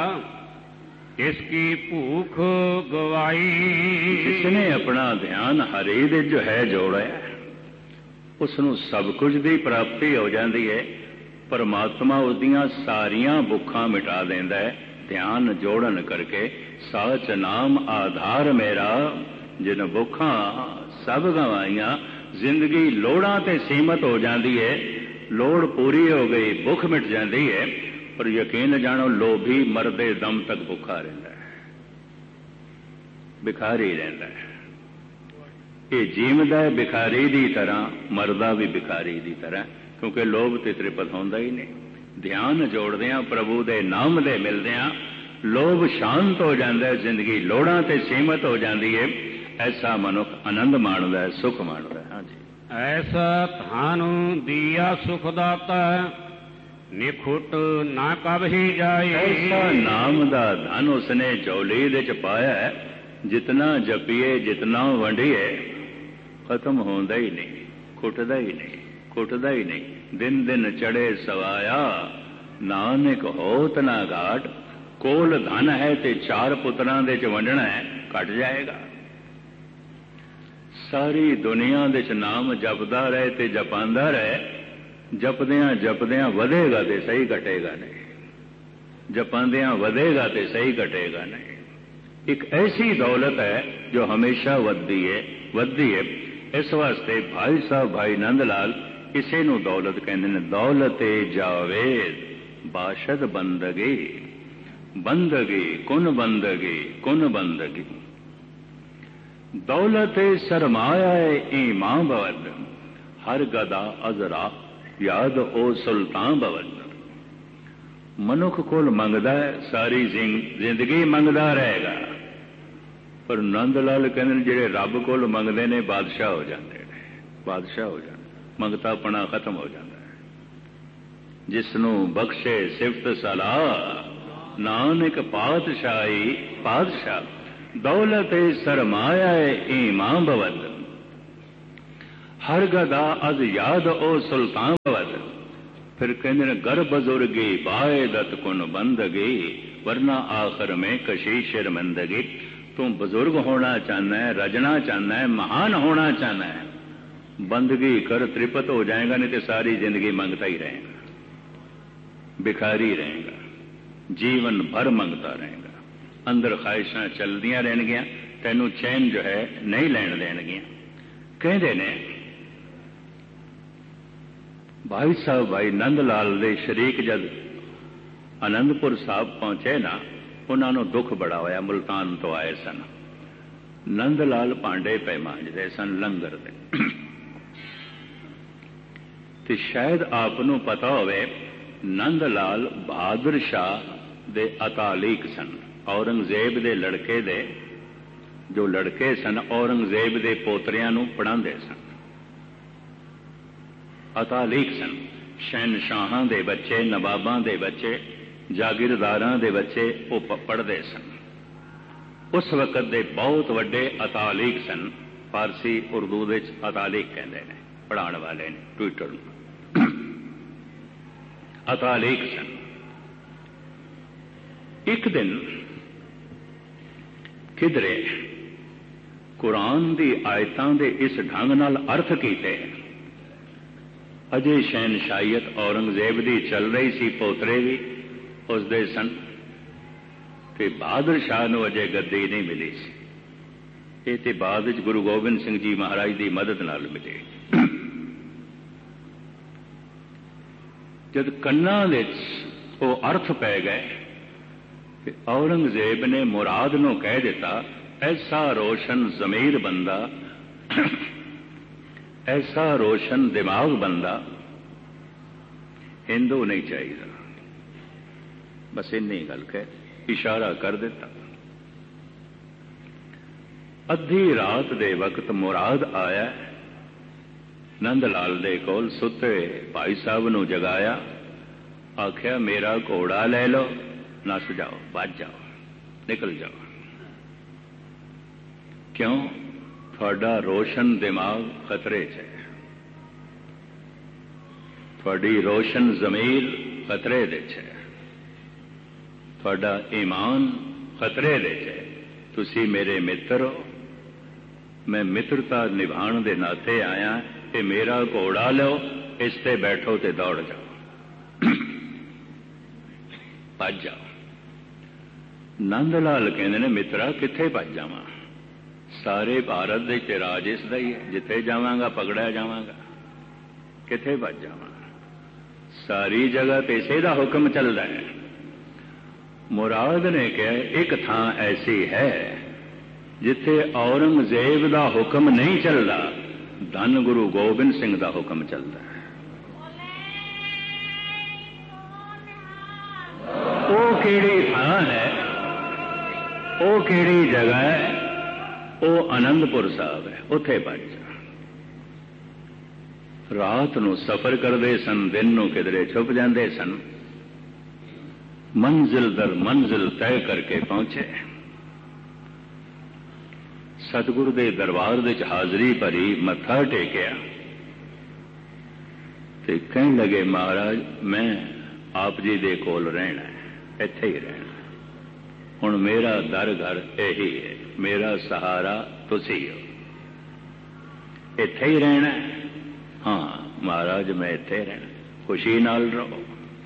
इसकी भूख गवाई। जिसने अपना ध्यान हरि दे जो है जोड़ा, उसनू सब कुछ की प्राप्ति हो जाती है। परमात्मा उसदियां सारियां भुखां मिटा देंदा है ध्यान जोड़न करके। सच नाम आधार मेरा, जिन भुखां सब गवाइयां। जिंदगी लोड़ां ते सीमित हो जाती है, लोड़ पूरी हो गई भुख मिट जाती है, पर यकीन जानो लोभी मरदे दम तक भुखा रहता है, भिखारी रहता है। ये जीवदा है भिखारी की तरह, मरदा भी भिखारी की तरह, क्योंकि लोभ ते तृप्त होंदा ही नहीं। ध्यान जोड़दियां प्रभु दे नाम दे मिलदियां लोभ शांत हो जाता है, जिंदगी लोड़ां ते सीमित हो जाती है। ऐसा मनुख आनंद माणदा है, सुख माणदा है। हाँ जी, ऐसा थानु दिया सुखदाता, निखुट ना कब ही जाए। ऐसा नाम दा धन उसने झोली दे च पाया है, जितना जपीए जितना वंडिए खत्म होंदा ही नहीं, खुटदा ही नहीं, खुटदा ही नहीं। दिन दिन चढ़े सवाया, नानक होत ना घाट। कोल धन है ते चार पुत्रां दे च वंडना है, घट जाएगा। सारी दुनिया दे च नाम जपदा रहे ते जपांदा रहे, जपदियां जपदियां वधेगा ते सही घटेगा नहीं, जपांदियां वधेगा ते सही घटेगा नहीं। एक ऐसी दौलत है जो हमेशा वधदी है, वधदी है। इस वास्ते भाई साहब भाई नंदलाल इसे नू दौलत कहते हैं। दौलते जावेद बाशद बंदगी, बंदगी कुन बंदगी, कुन बंदगी। दौलत सरमाया ईमां भवन, हर गदा अजरा याद ओ सुल्तान भवन। मनुख कोल मंगदा है, सारी जिंदगी मंगदा रहेगा, पर नंद लाल कहते जिहड़े रब कोल मंगदे ने बादशाह हो जाते हैं, बादशाह हो जाते। ਮੰਗਤਾਪਣਾ ਖਤਮ ਹੋ ਜਾਂਦਾ ਹੈ। ਜਿਸ ਨੂੰ ਬਖਸ਼ੇ ਸਿਫਤ ਸਲਾਹ, ਨਾਨਕ ਪਾਤਸ਼ਾਹੀ ਪਾਤਸ਼ਾਹ, ਦੌਲਤ ਸਰਮਾਇਆ ਈਮਾਨ ਬਵਦ, ਹਰ ਗਦਾ ਅਦ ਯਾਦ ਉਹ ਸੁਲਤਾਨ ਬਵਦ। ਫਿਰ ਕਹਿੰਦੇ ਨੇ ਗਰ ਬਜ਼ੁਰਗੀ ਬਾਇਦਤ ਕੁਨ ਬੰਦਗੀ, ਵਰਨਾ ਆਖਰ ਮੇਂ ਕਸ਼ੀ ਸ਼ਰਮੰਦਗੀ। ਤੂੰ ਬਜ਼ੁਰਗ ਹੋਣਾ ਚਾਹਨਾ ਹੈ, ਰਜਣਾ ਚਾਹਨਾ ਹੈ, ਮਹਾਨ ਹੋਣਾ ਚਾਹਨਾ ਹੈ, ਬੰਦਗੀ ਕਰ ਤ੍ਰਿਪਤ ਹੋ ਜਾਏਗਾ, नहीं तो सारी जिंदगी मंगता ही रहेगा, भिखारी रहेगा, जीवन भर मंगता रहेगा। अंदर ख्वाहिशां चलदियां रहणगियां, तैनूं चैन जो है नहीं लैण देणगियां। कहंदे ने भाई साहब भाई नंद लाल दे शरीक जद आनंदपुर साहब पहुंचे ना, उन्होंने दुख बड़ा होया। मुल्तान तो आए सन, नंद लाल भांडे पे मांजदे सन लंगर दे। ते शायद आपनों पता होवे नंद लाल बहादुर शाह दे अतालीक सन, औरंगजेब दे लड़के दे जो लड़के सन औरंगजेब दे पोतरियां नूं पढ़ांदे सन, अतालीक सन। शहनशाहां दे बच्चे, नवाबां दे बच्चे, जागीरदारां दे बच्चे वो पढ़दे सन। उस वक्त दे बहुत वड्डे अतालीक सन। फारसी उर्दू दे अतालीक कहंदे ने, पढ़ाण वाले ने, ट्विटर अतालीक सन। एक दिन किधरे कुरान दी आयतां दे इस ढंग नाल अर्थ कीते, अजे शहनशाहियत औरंगजेब दी चल रही सी, पोतरे भी उसदे सन, ते बहादुर शाह नूं अजे गद्दी नहीं मिली सी। ये ते बाद विच गुरु गोबिंद सिंह जी महाराज दी मदद नाल मिले। जद कन्ना विच वो अर्थ पै गए कि औरंगजेब ने मुराद नूं कह दिता, ऐसा रोशन जमीर बंदा, ऐसा रोशन दिमाग बंदा हिंदू नहीं चाहिए। बस इन्नी गल कह इशारा कर दिता। अद्धी रात दे वक्त मुराद आया, नंद लाल दे कोल सुते भाई साहब नूं जगाया, आख्या मेरा घोड़ा ले लो, नस जाओ, भज जाओ, निकल जाओ। क्यों? थोड़ा रोशन दिमाग खतरे च है, थोड़ी रोशन जमीर खतरे दे च है, थोड़ा ईमान खतरे दे च है। तुसी मेरे मित्र हो, मैं मित्रता निभाण दे नाते आया, कि मेरा घोड़ा लो, इस ते बैठो ते दौड़ जाओ, भज जाओ। नंद लाल कहंदे ने मित्रा किथे भज जावां, सारे भारत दे ते राज इसदा ही है, जिथे जावांगा पकड़िया जावांगा, किथे भज जावां, सारी जगह ते इसे दा हुक्म चलदा है। मुराद ने कहा एक थां ऐसी है जिथे औरंगजेब दा हुक्म नहीं चलदा, धन गुरु गोबिंद सिंह दा हुक्म चलदा है। वो केड़ी थां है, वो केड़ी जगह है? वो आनंदपुर साहब है, उथे भज जा। रात नूं सफर करते सन, दिन नूं किधरे छुप जाते सन, मंजिल दर मंजिल तय करके पहुंचे। सतगुरु दे दरबार विच हाजरी भरी, मत्था टेकिया ते कहन लगे महाराज मैं आप जी दे कोल रहना है, इत्थे ही रहना, हुण मेरा दर घर यही है, मेरा सहारा तुसी हो, इत्थे ही रहना है। हाँ महाराज मैं इत्थे रहना, खुशी नाल रहो।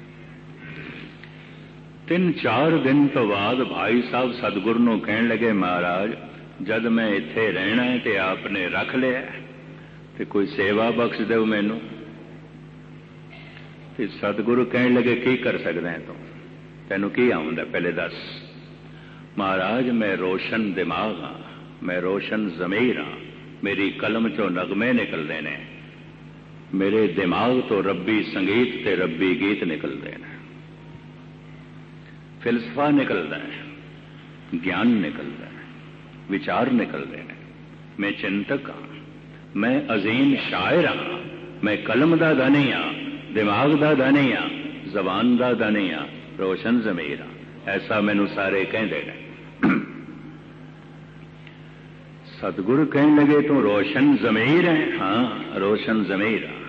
3-4 दिन तो बाद भाई साहब सतगुरु नूं कहन लगे महाराज जद मैं इत्थे रहना है ते आपने रख लिया ते कोई सेवा बख्श दो मैनू। ते सतगुरु कहन लगे की कर सकदा है तू, तैनू की आउंदा पहले दस। महाराज मैं रोशन दिमाग हाँ, मैं रोशन जमीर हाँ, मेरी कलम चो नगमे निकलते हैं, मेरे दिमाग तो रब्बी संगीत ते रब्बी गीत निकलते हैं, फिलसफा निकलता है, ज्ञान निकलता है, विचार निकलते हैं। मैं चिंतक हाँ, मैं अजीम शायर हाँ, मैं कलम दा दानी हाँ, दिमाग दा दानी हाँ, जबान दा दानी हाँ, रोशन जमीर हाँ। ऐसा मैनू सारे कहते हैं। सतगुरु कहने लगे तू रोशन जमीर है। हाँ, रोशन जमीर हाँ।